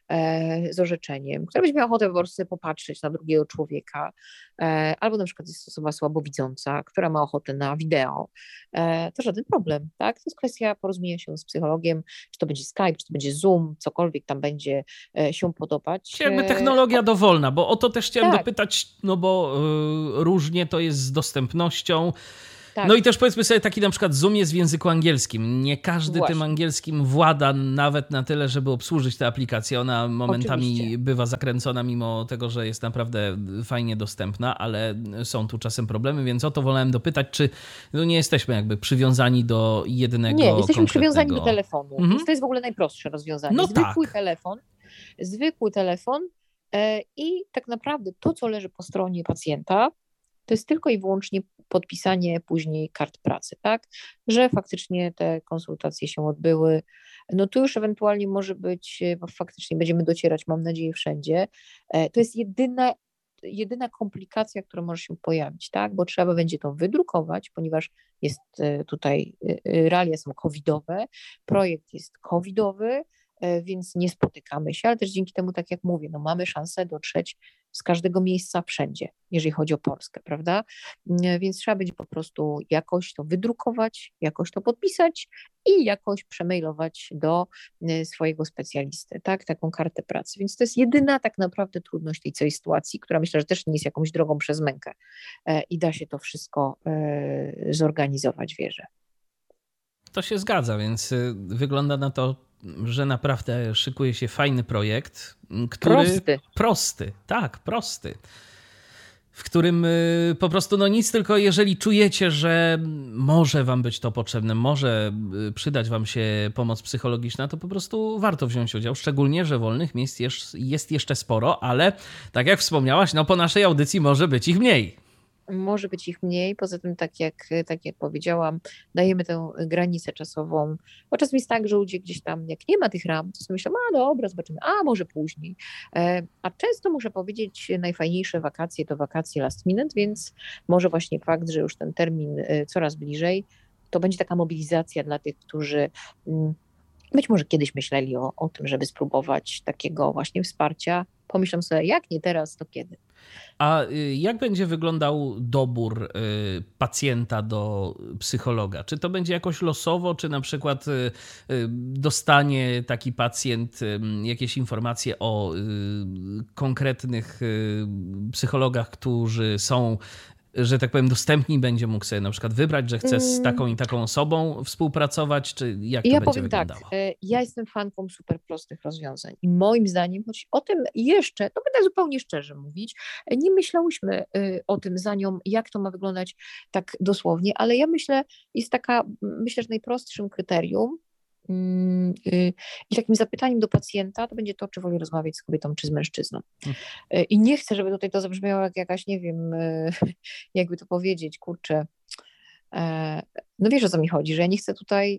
z orzeczeniem, która będzie miała ochotę po prostu popatrzeć na drugiego człowieka, albo na przykład jest osoba słabowidząca, która ma ochotę na wideo, to żaden problem, tak? To jest kwestia porozumienia się z psychologiem, czy to będzie Skype, czy to będzie Zoom, cokolwiek tam będzie się podobać. Jakby technologia dowolna, bo o to też chciałem tak. dopytać, no bo y, różnie to jest z dostępnością. Tak. No i też powiedzmy sobie, taki na przykład Zoom jest w języku angielskim. Nie każdy Właśnie. tym angielskim włada nawet na tyle, żeby obsłużyć tę aplikację. Ona momentami Oczywiście. bywa zakręcona, mimo tego, że jest naprawdę fajnie dostępna, ale są tu czasem problemy, więc o to wolałem dopytać, czy no nie jesteśmy jakby przywiązani do jednego Nie, jesteśmy konkretnego... przywiązani do telefonu, Mhm. więc to jest w ogóle najprostsze rozwiązanie. No zwykły tak. telefon, zwykły telefon e, i tak naprawdę to, co leży po stronie pacjenta, to jest tylko i wyłącznie podpisanie później kart pracy, tak? Że faktycznie te konsultacje się odbyły. No tu już ewentualnie może być, bo faktycznie będziemy docierać, mam nadzieję, wszędzie. To jest jedyna, jedyna komplikacja, która może się pojawić, tak? Bo trzeba będzie to wydrukować, ponieważ jest tutaj, realia są covidowe, projekt jest covidowy, więc nie spotykamy się, ale też dzięki temu, tak jak mówię, no mamy szansę dotrzeć z każdego miejsca wszędzie, jeżeli chodzi o Polskę, prawda? Więc trzeba będzie po prostu jakoś to wydrukować, jakoś to podpisać i jakoś przemailować do swojego specjalisty, tak? Taką kartę pracy. Więc to jest jedyna tak naprawdę trudność tej całej sytuacji, która myślę, że też nie jest jakąś drogą przez mękę i da się to wszystko zorganizować, wierzę. To się zgadza, więc wygląda na to, że naprawdę szykuje się fajny projekt, który... Prosty. Prosty, tak, prosty. W którym po prostu no nic, tylko jeżeli czujecie, że może wam być to potrzebne, może przydać wam się pomoc psychologiczna, to po prostu warto wziąć udział, szczególnie, że wolnych miejsc jest, jest jeszcze sporo, ale tak jak wspomniałaś, no po naszej audycji może być ich mniej. Może być ich mniej, poza tym tak jak, tak jak powiedziałam, dajemy tę granicę czasową, bo czasem jest tak, że ludzie gdzieś tam, jak nie ma tych ram, to sobie myślą, a dobra, zobaczymy, a może później. A często muszę powiedzieć, najfajniejsze wakacje to wakacje last minute, więc może właśnie fakt, że już ten termin coraz bliżej, to będzie taka mobilizacja dla tych, którzy być może kiedyś myśleli o, o tym, żeby spróbować takiego właśnie wsparcia. Pomyślą sobie, jak nie teraz, to kiedy? A jak będzie wyglądał dobór pacjenta do psychologa? Czy to będzie jakoś losowo, czy na przykład dostanie taki pacjent jakieś informacje o konkretnych psychologach, którzy są, że tak powiem, dostępni, będzie mógł sobie na przykład wybrać, że chce z taką i taką osobą współpracować, czy jak to ja będzie powiem wyglądało? Tak, ja jestem fanką super prostych rozwiązań i moim zdaniem, choć o tym jeszcze, to będę zupełnie szczerze mówić, nie myślałyśmy o tym za nią, jak to ma wyglądać tak dosłownie, ale ja myślę, jest taka, myślę, że najprostszym kryterium i takim zapytaniem do pacjenta to będzie to, czy woli rozmawiać z kobietą, czy z mężczyzną. I nie chcę, żeby tutaj to zabrzmiało jak jakaś, nie wiem, jakby to powiedzieć, kurczę, no wiesz, o co mi chodzi, że ja nie chcę tutaj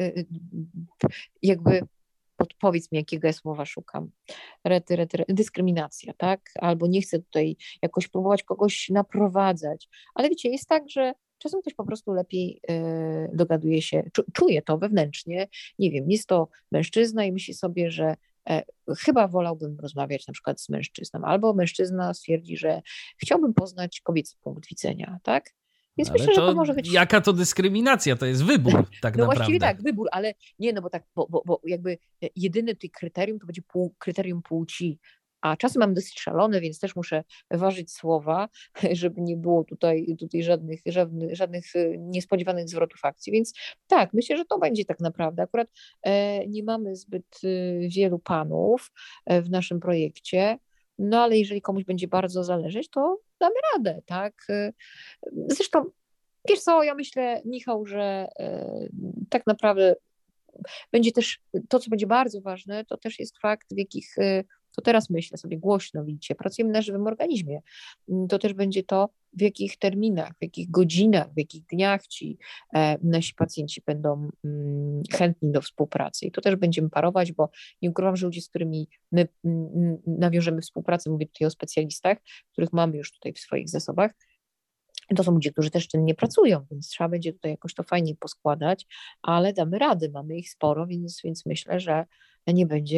jakby podpowiedz mi, jakiego ja słowa szukam. Rety, rety, rety, dyskryminacja, tak? Albo nie chcę tutaj jakoś próbować kogoś naprowadzać. Ale wiecie, jest tak, że czasem ktoś po prostu lepiej y, dogaduje się, czu, czuje to wewnętrznie. Nie wiem, jest to mężczyzna i myśli sobie, że e, chyba wolałbym rozmawiać na przykład z mężczyzną. Albo mężczyzna stwierdzi, że chciałbym poznać kobiecy punkt widzenia, tak? Więc ale myślę, to że to może być... Jaka to dyskryminacja? To jest wybór tak no naprawdę. No właściwie tak, wybór, ale nie, no bo tak, bo, bo, bo jakby jedyne tutaj kryterium to będzie pół, kryterium płci, a czasem mam dosyć szalone, więc też muszę ważyć słowa, żeby nie było tutaj, tutaj żadnych, żadnych, żadnych niespodziewanych zwrotów akcji, więc tak, myślę, że to będzie tak naprawdę. Akurat e, nie mamy zbyt wielu panów w naszym projekcie, no ale jeżeli komuś będzie bardzo zależeć, to damy radę, tak? Zresztą, wiesz co, ja myślę, Michał, że y, tak naprawdę będzie też, to co będzie bardzo ważne, to też jest fakt, w jakich, y, to teraz myślę sobie głośno, widzicie, pracujemy na żywym organizmie, to też będzie to, w jakich terminach, w jakich godzinach, w jakich dniach ci e, nasi pacjenci będą mm, chętni do współpracy. I to też będziemy parować, bo nie ukrywam, że ludzie, z którymi my mm, nawiążemy współpracę, mówię tutaj o specjalistach, których mamy już tutaj w swoich zasobach, to są ludzie, którzy też czynnie pracują, więc trzeba będzie tutaj jakoś to fajnie poskładać, ale damy radę, mamy ich sporo, więc, więc myślę, że nie będzie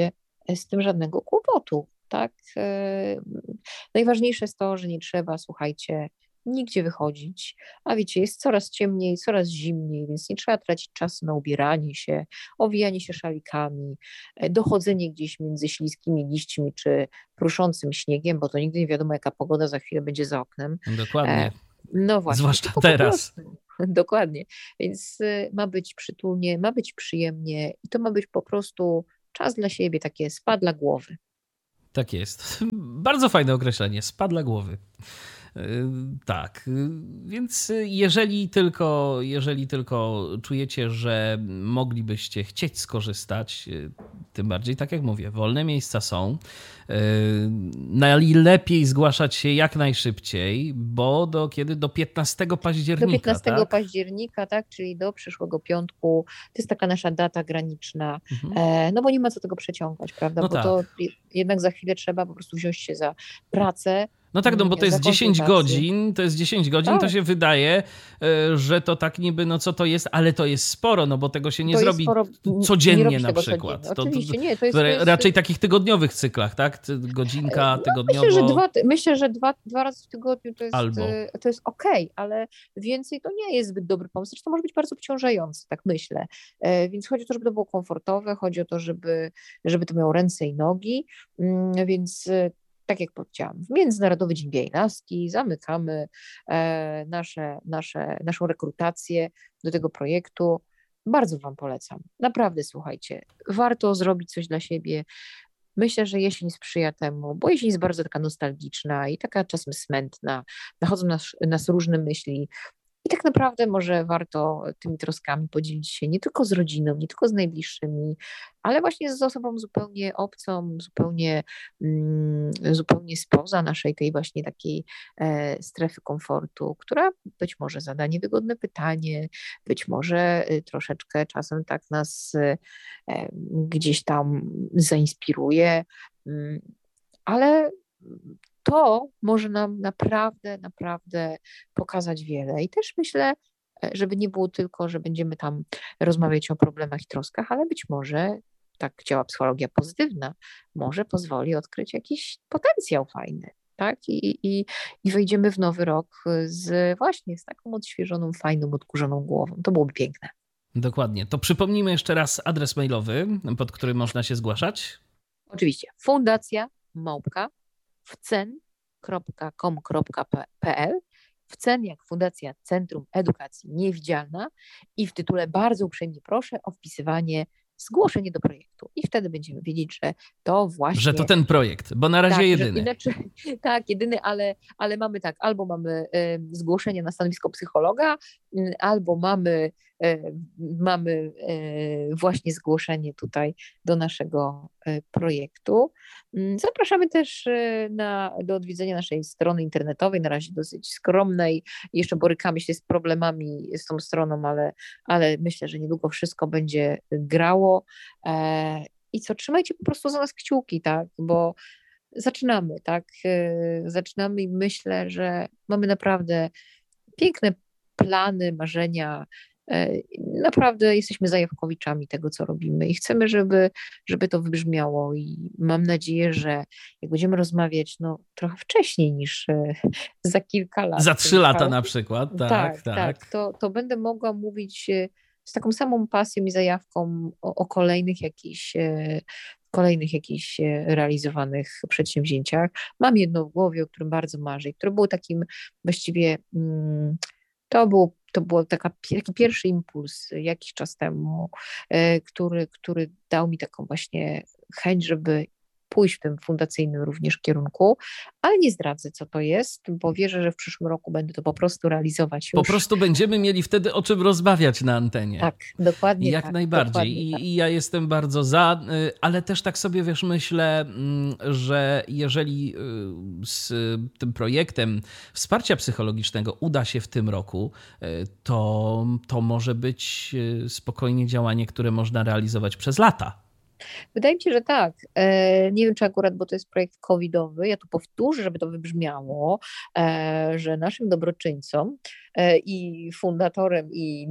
z tym żadnego kłopotu, tak? Najważniejsze jest to, że nie trzeba, słuchajcie, nigdzie wychodzić, a wiecie, jest coraz ciemniej, coraz zimniej, więc nie trzeba tracić czasu na ubieranie się, owijanie się szalikami, dochodzenie gdzieś między śliskimi liśćmi czy pruszącym śniegiem, bo to nigdy nie wiadomo, jaka pogoda za chwilę będzie za oknem. Dokładnie. No właśnie. Zwłaszcza teraz. Dokładnie. Więc ma być przytulnie, ma być przyjemnie i to ma być po prostu czas dla siebie, takie spa dla głowy. Tak jest. Bardzo fajne określenie. Spa dla głowy. Tak, więc jeżeli tylko, jeżeli tylko czujecie, że moglibyście chcieć skorzystać, tym bardziej, tak jak mówię, wolne miejsca są. Najlepiej zgłaszać się jak najszybciej, bo do kiedy? Do piętnastego października. Do piętnastego tak? października, tak, czyli do przyszłego piątku. To jest taka nasza data graniczna, mhm. no bo nie ma co tego przeciągać, prawda? No bo tak. to jednak za chwilę trzeba po prostu wziąć się za pracę. No tak, no bo to jest dziesięć godzin, to jest dziesięć godzin, tak. To się wydaje, że to tak niby, no co to jest, ale to jest sporo, no bo tego się nie to zrobi sporo, codziennie nie na przykład. Codziennie. Oczywiście nie, to jest, to to jest... raczej takich tygodniowych cyklach, tak? Godzinka no, tygodniowo. Myślę, że, dwa, myślę, że dwa, dwa razy w tygodniu to jest, Albo. to jest okej, okay, ale więcej to nie jest zbyt dobry pomysł. Zresztą może być bardzo obciążający, tak myślę. Więc chodzi o to, żeby to było komfortowe, chodzi o to, żeby, żeby to miało ręce i nogi, więc tak jak powiedziałam, w Międzynarodowy Dzień Białej Laski zamykamy e, nasze, nasze, naszą rekrutację do tego projektu. Bardzo Wam polecam. Naprawdę, słuchajcie, warto zrobić coś dla siebie. Myślę, że jesień sprzyja temu, bo jesień jest bardzo taka nostalgiczna i taka czasem smętna. Nachodzą nas, nas różne myśli. I tak naprawdę może warto tymi troskami podzielić się nie tylko z rodziną, nie tylko z najbliższymi, ale właśnie z osobą zupełnie obcą, zupełnie, mm, zupełnie spoza naszej tej właśnie takiej e, strefy komfortu, która być może zada niewygodne pytanie, być może y, troszeczkę czasem tak nas y, e, gdzieś tam zainspiruje, y, ale to może nam naprawdę, naprawdę pokazać wiele. I też myślę, żeby nie było tylko, że będziemy tam rozmawiać o problemach i troskach, ale być może, tak działa psychologia pozytywna, może pozwoli odkryć jakiś potencjał fajny. Tak? I, i, I wejdziemy w nowy rok z właśnie z taką odświeżoną, fajną, odkurzoną głową. To byłoby piękne. Dokładnie. To przypomnijmy jeszcze raz adres mailowy, pod który można się zgłaszać. Oczywiście. Fundacja małpka wcen kropka com kropka p l, wcen jak Fundacja Centrum Edukacji Niewidzialna i w tytule bardzo uprzejmie proszę o wpisywanie zgłoszenie do projektu i wtedy będziemy wiedzieć, że to właśnie... Że to ten projekt, bo na razie tak, jedyny. Inaczej, tak, jedyny, ale, ale mamy tak, albo mamy y, zgłoszenie na stanowisko psychologa, y, albo mamy, y, mamy y, właśnie zgłoszenie tutaj do naszego y, projektu. Y, zapraszamy też y, na, do odwiedzenia naszej strony internetowej, na razie dosyć skromnej. Jeszcze borykamy się z problemami z tą stroną, ale, ale myślę, że niedługo wszystko będzie grało. E, I co, trzymajcie po prostu za nas kciuki, tak, bo zaczynamy, tak, e, zaczynamy i myślę, że mamy naprawdę piękne plany, marzenia, e, naprawdę jesteśmy zajawkowiczami tego, co robimy i chcemy, żeby, żeby to wybrzmiało i mam nadzieję, że jak będziemy rozmawiać, no trochę wcześniej niż e, za kilka lat. Za trzy lata na przykład, tak, tak, tak. tak to, to będę mogła mówić z taką samą pasją i zajawką o, o kolejnych jakichś kolejnych jakichś realizowanych przedsięwzięciach. Mam jedno w głowie, o którym bardzo marzę i które było takim właściwie, to był to był taka, taki pierwszy impuls jakiś czas temu, który, który dał mi taką właśnie chęć, żeby pójść w tym fundacyjnym również kierunku, ale nie zdradzę, co to jest, bo wierzę, że w przyszłym roku będę to po prostu realizować już. Po prostu będziemy mieli wtedy o czym rozmawiać na antenie. Tak, dokładnie Jak tak, najbardziej. Dokładnie I, tak. I ja jestem bardzo za, ale też tak sobie, wiesz, myślę, że jeżeli z tym projektem wsparcia psychologicznego uda się w tym roku, to, to może być spokojnie działanie, które można realizować przez lata. Wydaje mi się, że tak. Nie wiem, czy akurat, bo to jest projekt covidowy, ja tu powtórzę, żeby to wybrzmiało, że naszym dobroczyńcom i fundatorem i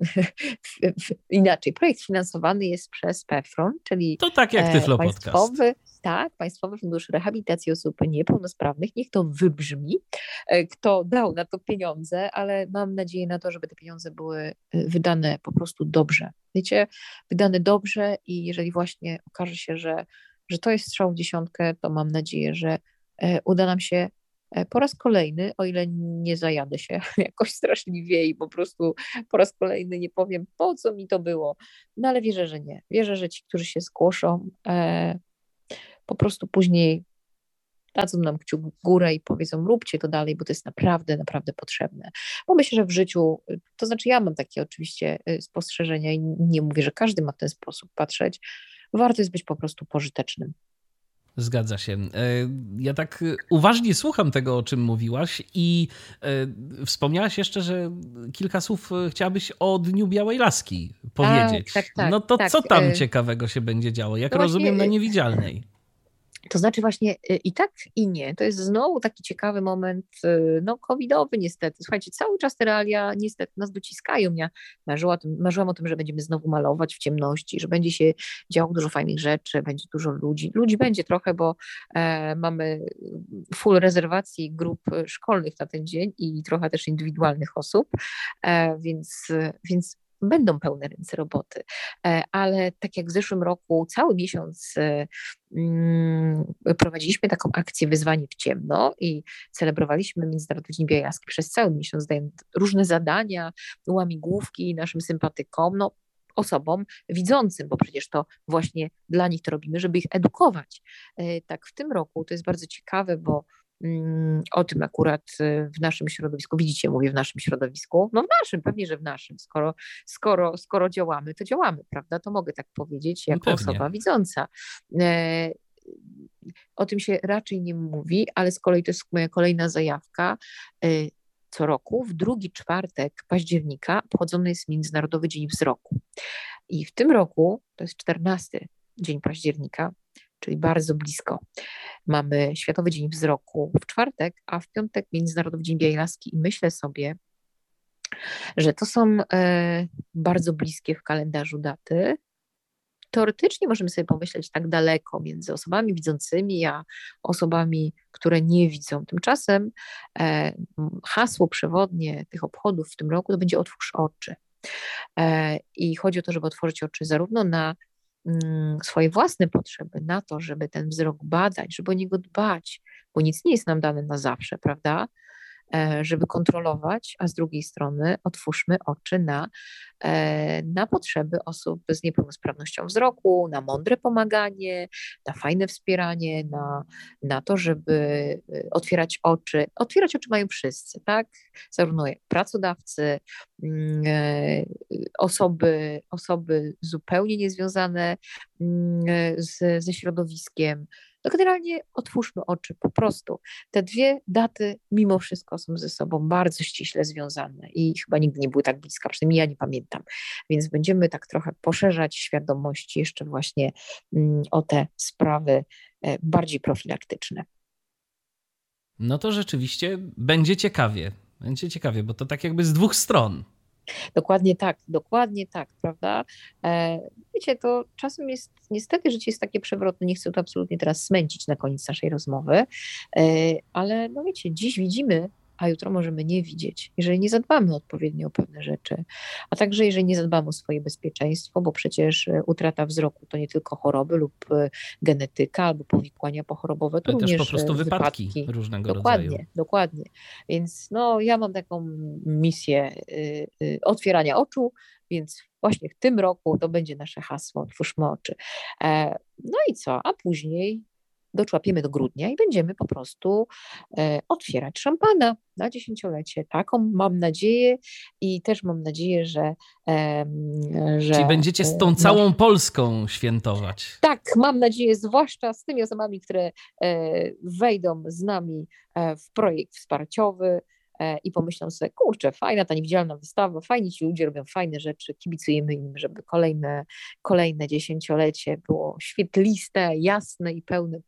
inaczej. Projekt finansowany jest przez PFRON, czyli to tak jak Tyflo Podcast. Państwowy, tak, Państwowy Fundusz Rehabilitacji Osób Niepełnosprawnych. Niech to wybrzmi, kto dał na to pieniądze, ale mam nadzieję na to, żeby te pieniądze były wydane po prostu dobrze. Wiecie, wydane dobrze i jeżeli właśnie okaże się, że, że to jest strzał w dziesiątkę, to mam nadzieję, że uda nam się po raz kolejny, o ile nie zajadę się jakoś straszliwie i po prostu po raz kolejny nie powiem, po co mi to było. No ale wierzę, że nie. Wierzę, że ci, którzy się zgłoszą, e, po prostu później dadzą nam kciuk w górę i powiedzą, róbcie to dalej, bo to jest naprawdę, naprawdę potrzebne. Bo myślę, że w życiu, to znaczy ja mam takie oczywiście spostrzeżenia i nie mówię, że każdy ma w ten sposób patrzeć, warto jest być po prostu pożytecznym. Zgadza się. Ja tak uważnie słucham tego, o czym mówiłaś i wspomniałaś jeszcze, że kilka słów chciałabyś o Dniu Białej Laski powiedzieć. Tak, tak, tak, no to tak. co tam ciekawego się będzie działo? Jak rozumiem, na Niewidzialnej. To znaczy właśnie i tak i nie. To jest znowu taki ciekawy moment, no covidowy niestety. Słuchajcie, cały czas te realia niestety nas dociskają. Ja marzyłam o tym, marzyłam o tym, że będziemy znowu malować w ciemności, że będzie się działo dużo fajnych rzeczy, będzie dużo ludzi. Ludzi będzie trochę, bo e, mamy full rezerwacji grup szkolnych na ten dzień i trochę też indywidualnych osób, e, więc, więc będą pełne ręce roboty, ale tak jak w zeszłym roku cały miesiąc prowadziliśmy taką akcję Wyzwanie w ciemno i celebrowaliśmy Międzynarodowy Dzień Białej Laski przez cały miesiąc, dając różne zadania, łamigłówki naszym sympatykom, no osobom widzącym, bo przecież to właśnie dla nich to robimy, żeby ich edukować. Tak w tym roku to jest bardzo ciekawe, bo o tym akurat w naszym środowisku, widzicie, mówię w naszym środowisku, no w naszym, pewnie, że w naszym, skoro, skoro, skoro działamy, to działamy, prawda, to mogę tak powiedzieć jako Pewnie. osoba widząca. O tym się raczej nie mówi, ale z kolei to jest moja kolejna zajawka. Co roku w drugi czwartek października obchodzony jest Międzynarodowy Dzień Wzroku. I w tym roku, to jest czternasty dzień października, czyli bardzo blisko. Mamy Światowy Dzień Wzroku w czwartek, a w piątek Międzynarodowy Dzień Białej Laski i myślę sobie, że to są e, bardzo bliskie w kalendarzu daty. Teoretycznie możemy sobie pomyśleć tak daleko między osobami widzącymi, a osobami, które nie widzą. Tymczasem e, hasło przewodnie tych obchodów w tym roku to będzie otwórz oczy. E, I chodzi o to, żeby otworzyć oczy zarówno na swoje własne potrzeby, na to, żeby ten wzrok badać, żeby o niego dbać, bo nic nie jest nam dane na zawsze, prawda? Żeby kontrolować, a z drugiej strony otwórzmy oczy na, na potrzeby osób z niepełnosprawnością wzroku, na mądre pomaganie, na fajne wspieranie, na, na to, żeby otwierać oczy. Otwierać oczy mają wszyscy, tak? Zarówno jak pracodawcy, osoby, osoby zupełnie niezwiązane z, ze środowiskiem. No generalnie otwórzmy oczy po prostu. Te dwie daty mimo wszystko są ze sobą bardzo ściśle związane i chyba nigdy nie były tak blisko, przynajmniej ja nie pamiętam. Więc będziemy tak trochę poszerzać świadomość jeszcze właśnie o te sprawy bardziej profilaktyczne. No to rzeczywiście będzie ciekawie. Będzie ciekawie, bo to tak jakby z dwóch stron. Dokładnie tak, dokładnie tak, prawda? E, wiecie, to czasem jest, niestety życie jest takie przewrotne, nie chcę to absolutnie teraz smęcić na koniec naszej rozmowy, e, ale no wiecie, dziś widzimy, a jutro możemy nie widzieć, jeżeli nie zadbamy odpowiednio o pewne rzeczy, a także jeżeli nie zadbamy o swoje bezpieczeństwo, bo przecież utrata wzroku to nie tylko choroby lub genetyka albo powikłania pochorobowe, to ale również też po prostu wypadki, wypadki różnego dokładnie, rodzaju. Dokładnie, więc no ja mam taką misję y, y, otwierania oczu, więc właśnie w tym roku to będzie nasze hasło, otwórzmy oczy. E, no i co, a później doczłapiemy do grudnia i będziemy po prostu e, otwierać szampana na dziesięciolecie. Taką mam nadzieję i też mam nadzieję, że... E, że Czyli będziecie z tą całą no, Polską świętować. Tak, mam nadzieję, zwłaszcza z tymi osobami, które e, wejdą z nami e, w projekt wsparciowy e, i pomyślą sobie, kurczę, fajna ta niewidzialna wystawa, fajni ci ludzie robią fajne rzeczy, kibicujemy im, żeby kolejne, kolejne dziesięciolecie było świetliste, jasne i pełne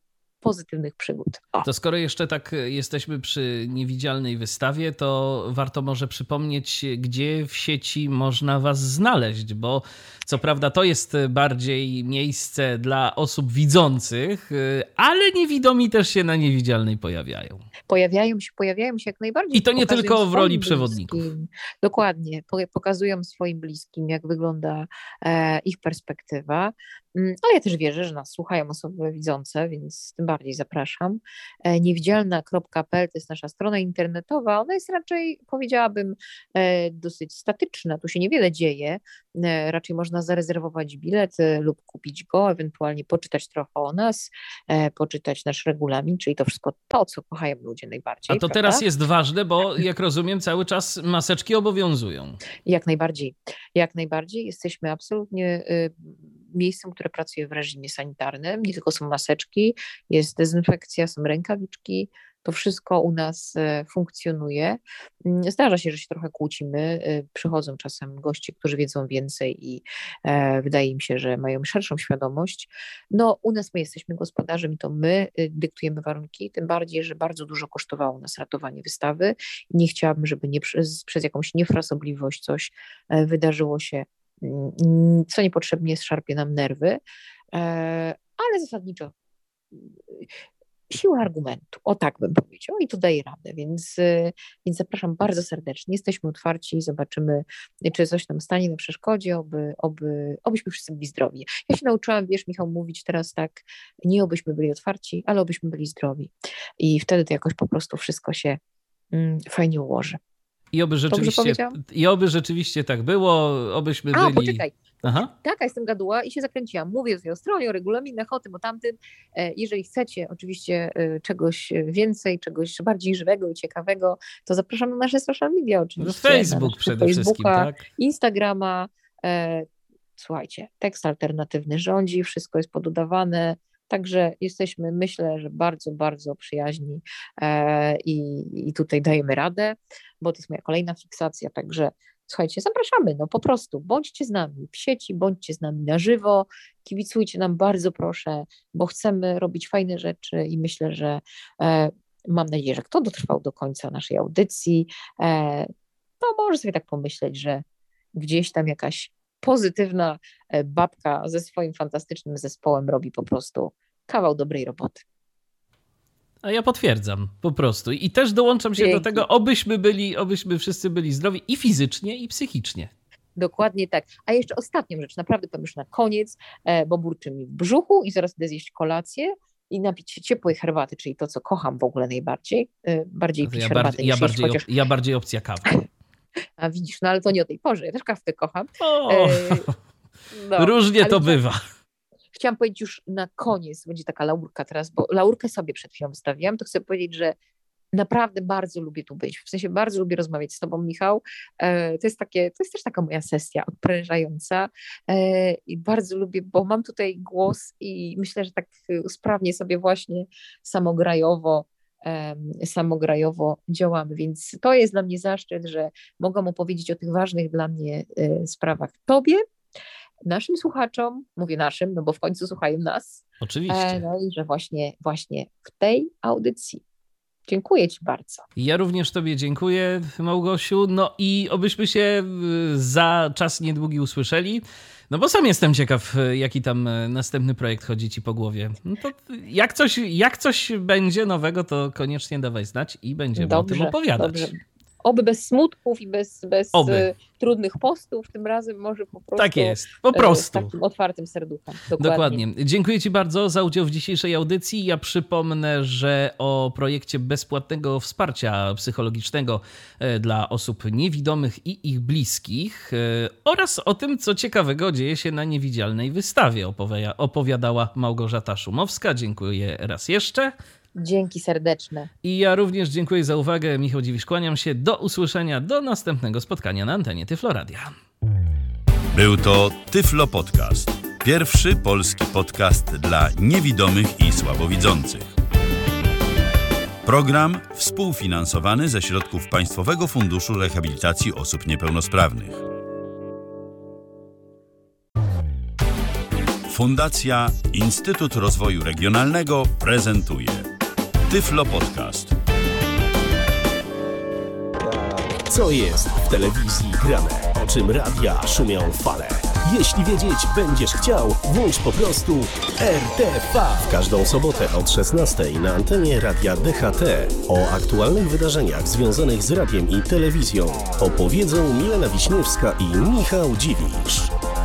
pozytywnych przygód. O. To skoro jeszcze tak jesteśmy przy niewidzialnej wystawie, to warto może przypomnieć, gdzie w sieci można was znaleźć, bo co prawda to jest bardziej miejsce dla osób widzących, ale niewidomi też się na niewidzialnej pojawiają. Pojawiają się, pojawiają się jak najbardziej. I to nie tylko w roli przewodników. Bliskim. Dokładnie. Pokazują swoim bliskim, jak wygląda e, ich perspektywa. Ale ja też wierzę, że nas słuchają osoby widzące, więc tym bardziej zapraszam. E, niewidzialna kropka p l to jest nasza strona internetowa. Ona jest raczej, powiedziałabym, e, dosyć statyczna. Tu się niewiele dzieje. E, raczej można zarezerwować bilet e, lub kupić go, ewentualnie poczytać trochę o nas, e, poczytać nasz regulamin, czyli to wszystko to, co kochają ludzie najbardziej. A to prawda? teraz jest ważne, bo jak rozumiem, cały czas maseczki obowiązują. Jak najbardziej. Jak najbardziej. Jesteśmy absolutnie y, miejscem, które pracuje w reżimie sanitarnym. Nie tylko są maseczki, jest dezynfekcja, są rękawiczki. To wszystko u nas y, funkcjonuje. Y, zdarza się, że się trochę kłócimy. Y, przychodzą czasem goście, którzy wiedzą więcej i y, wydaje im się, że mają szerszą świadomość. No u nas my jesteśmy gospodarzem i to my y, dyktujemy warunki, tym bardziej, że bardzo dużo kosztowało nas ratowanie wystawy. Nie chciałabym, żeby nie przez, przez jakąś niefrasobliwość coś y, wydarzyło się, y, co niepotrzebnie szarpie nam nerwy, y, ale zasadniczo siła argumentu, o tak bym powiedział, i tu daje radę, więc, więc zapraszam bardzo serdecznie, jesteśmy otwarci, zobaczymy, czy coś nam stanie na przeszkodzie, oby, oby, obyśmy wszyscy byli zdrowi. Ja się nauczyłam, wiesz Michał, mówić teraz tak, nie obyśmy byli otwarci, ale obyśmy byli zdrowi i wtedy to jakoś po prostu wszystko się mm, fajnie ułoży. I oby rzeczywiście, i oby rzeczywiście tak było, obyśmy A, byli... poczekaj. Aha. Taka jestem gaduła i się zakręciłam. Mówię o stronie, o regulaminach, o tym, o tamtym. Jeżeli chcecie oczywiście czegoś więcej, czegoś bardziej żywego i ciekawego, to zapraszam na nasze social media oczywiście. Facebook przede wszystkim, tak? Instagrama. Słuchajcie, tekst alternatywny rządzi, wszystko jest pododawane. Także jesteśmy, myślę, że bardzo, bardzo przyjaźni e, i, i tutaj dajemy radę, bo to jest moja kolejna fiksacja, także słuchajcie, zapraszamy, no po prostu, bądźcie z nami w sieci, bądźcie z nami na żywo, kibicujcie nam bardzo proszę, bo chcemy robić fajne rzeczy i myślę, że e, mam nadzieję, że kto dotrwał do końca naszej audycji, e, to może sobie tak pomyśleć, że gdzieś tam jakaś pozytywna babka ze swoim fantastycznym zespołem robi po prostu kawał dobrej roboty. A ja potwierdzam, po prostu. I też dołączam się Dzięki. do tego, obyśmy byli, obyśmy wszyscy byli zdrowi i fizycznie, i psychicznie. Dokładnie tak. A jeszcze ostatnią rzecz, naprawdę powiem już na koniec, bo burczy mi w brzuchu i zaraz idę zjeść kolację i napić się ciepłej herbaty, czyli to, co kocham w ogóle najbardziej. Bardziej pić ja herbatę bardziej, ja, bardziej, chociaż... ja bardziej opcja kawy. A widzisz, no ale to nie o tej porze, ja też kawkę kocham. O, e, no, różnie to bywa. Chciałam powiedzieć już na koniec, będzie taka laurka teraz, bo laurkę sobie przed chwilą wystawiłam, to chcę powiedzieć, że naprawdę bardzo lubię tu być, w sensie bardzo lubię rozmawiać z tobą, Michał. E, to jest takie, to jest też taka moja sesja odprężająca e, i bardzo lubię, bo mam tutaj głos i myślę, że tak sprawnie sobie właśnie samograjowo samograjowo działamy, więc to jest dla mnie zaszczyt, że mogę opowiedzieć o tych ważnych dla mnie sprawach tobie, naszym słuchaczom, mówię naszym, no bo w końcu słuchają nas. Oczywiście. No i że właśnie, właśnie w tej audycji. Dziękuję ci bardzo. Ja również tobie dziękuję, Małgosiu, no i obyśmy się za czas niedługi usłyszeli. No bo sam jestem ciekaw, jaki tam następny projekt chodzi ci po głowie. No to jak coś, jak coś będzie nowego, to koniecznie dawaj znać i będziemy dobrze, o tym opowiadać. Dobrze. Oby bez smutków i bez, bez trudnych postów, tym razem może po prostu. Tak jest, po prostu. Z takim otwartym serduchem. Dokładnie. Dokładnie. Dziękuję ci bardzo za udział w dzisiejszej audycji. Ja przypomnę, że o projekcie bezpłatnego wsparcia psychologicznego dla osób niewidomych i ich bliskich oraz o tym, co ciekawego dzieje się na niewidzialnej wystawie opowiadała Małgorzata Szumowska. Dziękuję raz jeszcze. Dzięki serdeczne. I ja również dziękuję za uwagę. Michał Dziwisz, kłaniam się. Do usłyszenia, do następnego spotkania na antenie Tyflo Radia. Był to Tyflo Podcast. Pierwszy polski podcast dla niewidomych i słabowidzących. Program współfinansowany ze środków Państwowego Funduszu Rehabilitacji Osób Niepełnosprawnych. Fundacja Instytut Rozwoju Regionalnego prezentuje Tyflo Podcast. Co jest w telewizji grane? O czym radia szumią fale? Jeśli wiedzieć będziesz chciał, włącz po prostu R T V. W każdą sobotę od szesnastej na antenie Radia D H T o aktualnych wydarzeniach związanych z radiem i telewizją opowiedzą Milena Wiśniewska i Michał Dziwisz.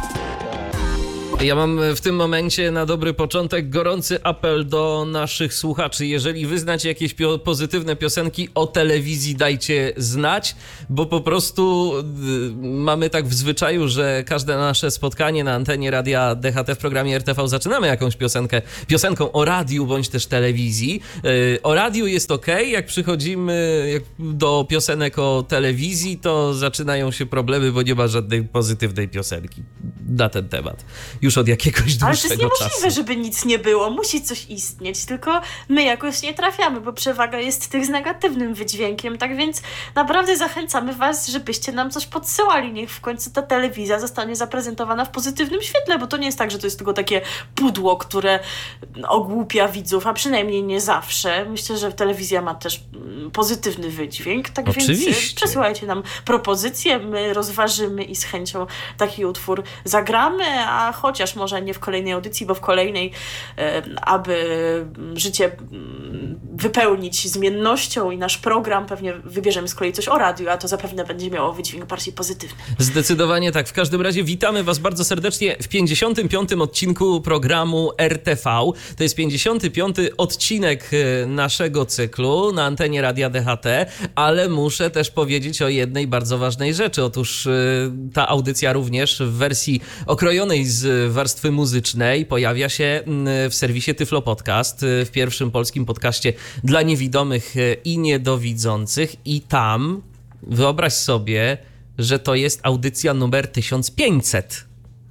Ja mam w tym momencie na dobry początek gorący apel do naszych słuchaczy. Jeżeli wy znacie jakieś pio- pozytywne piosenki o telewizji, dajcie znać, bo po prostu y, mamy tak w zwyczaju, że każde nasze spotkanie na antenie Radia D H T w programie R T V zaczynamy jakąś piosenkę, piosenką o radiu bądź też telewizji. Y, o radiu jest okej, jak przychodzimy jak do piosenek o telewizji, to zaczynają się problemy, bo nie ma żadnej pozytywnej piosenki na ten temat. Już od jakiegoś dłuższego czasu. Ale to jest niemożliwe, czasu. żeby nic nie było. Musi coś istnieć, tylko my jakoś nie trafiamy, bo przewaga jest tych z negatywnym wydźwiękiem. Tak więc naprawdę zachęcamy was, żebyście nam coś podsyłali. Niech w końcu ta telewizja zostanie zaprezentowana w pozytywnym świetle, bo to nie jest tak, że to jest tylko takie pudło, które ogłupia widzów, a przynajmniej nie zawsze. Myślę, że telewizja ma też pozytywny wydźwięk. Tak Oczywiście. Więc przesyłajcie nam propozycje, my rozważymy i z chęcią taki utwór zagramy, a choć chociaż może nie w kolejnej audycji, bo w kolejnej, aby życie wypełnić zmiennością i nasz program, pewnie wybierzemy z kolei coś o radiu, a to zapewne będzie miało wydźwięk bardziej pozytywny. Zdecydowanie tak. W każdym razie witamy was bardzo serdecznie w pięćdziesiątym piątym odcinku programu R T V. To jest pięćdziesiąty piąty odcinek naszego cyklu na antenie Radia D H T, ale muszę też powiedzieć o jednej bardzo ważnej rzeczy. Otóż ta audycja również w wersji okrojonej z warstwy muzycznej pojawia się w serwisie Tyflo Podcast, w pierwszym polskim podcaście dla niewidomych i niedowidzących, i tam wyobraź sobie, że to jest audycja numer tysiąc pięćset.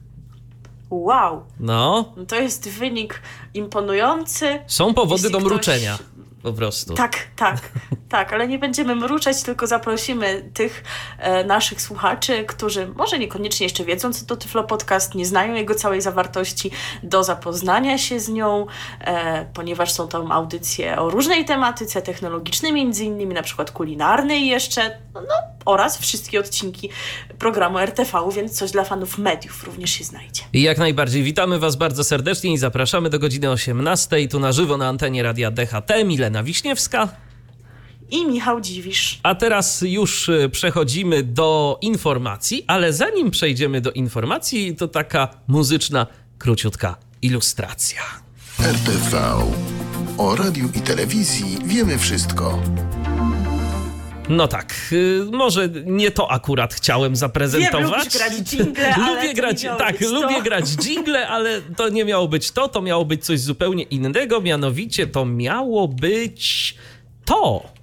Wow. No. To jest wynik imponujący. Są powody Jeśli do ktoś... mruczenia. Po prostu. Tak, tak, tak, ale nie będziemy mruczeć, tylko zaprosimy tych e, naszych słuchaczy, którzy może niekoniecznie jeszcze wiedzą, co to Tyflo Podcast, nie znają jego całej zawartości, do zapoznania się z nią, e, ponieważ są tam audycje o różnej tematyce technologicznej, między innymi na przykład kulinarnej jeszcze, no, no oraz wszystkie odcinki programu R T V, więc coś dla fanów mediów również się znajdzie. I jak najbardziej witamy was bardzo serdecznie i zapraszamy do godziny osiemnastej, tu na żywo na antenie Radia D H T. Milena Wiśniewska i Michał Dziwisz. A teraz już przechodzimy do informacji, ale zanim przejdziemy do informacji, to taka muzyczna, króciutka ilustracja. R T V. O radiu i telewizji wiemy wszystko. No tak, może nie to akurat chciałem zaprezentować. Wiem, lubisz grać dżingle, ale lubię grać, tak, lubię to. grać dżingle, ale to nie miało być to, to miało być coś zupełnie innego, mianowicie to miało być to.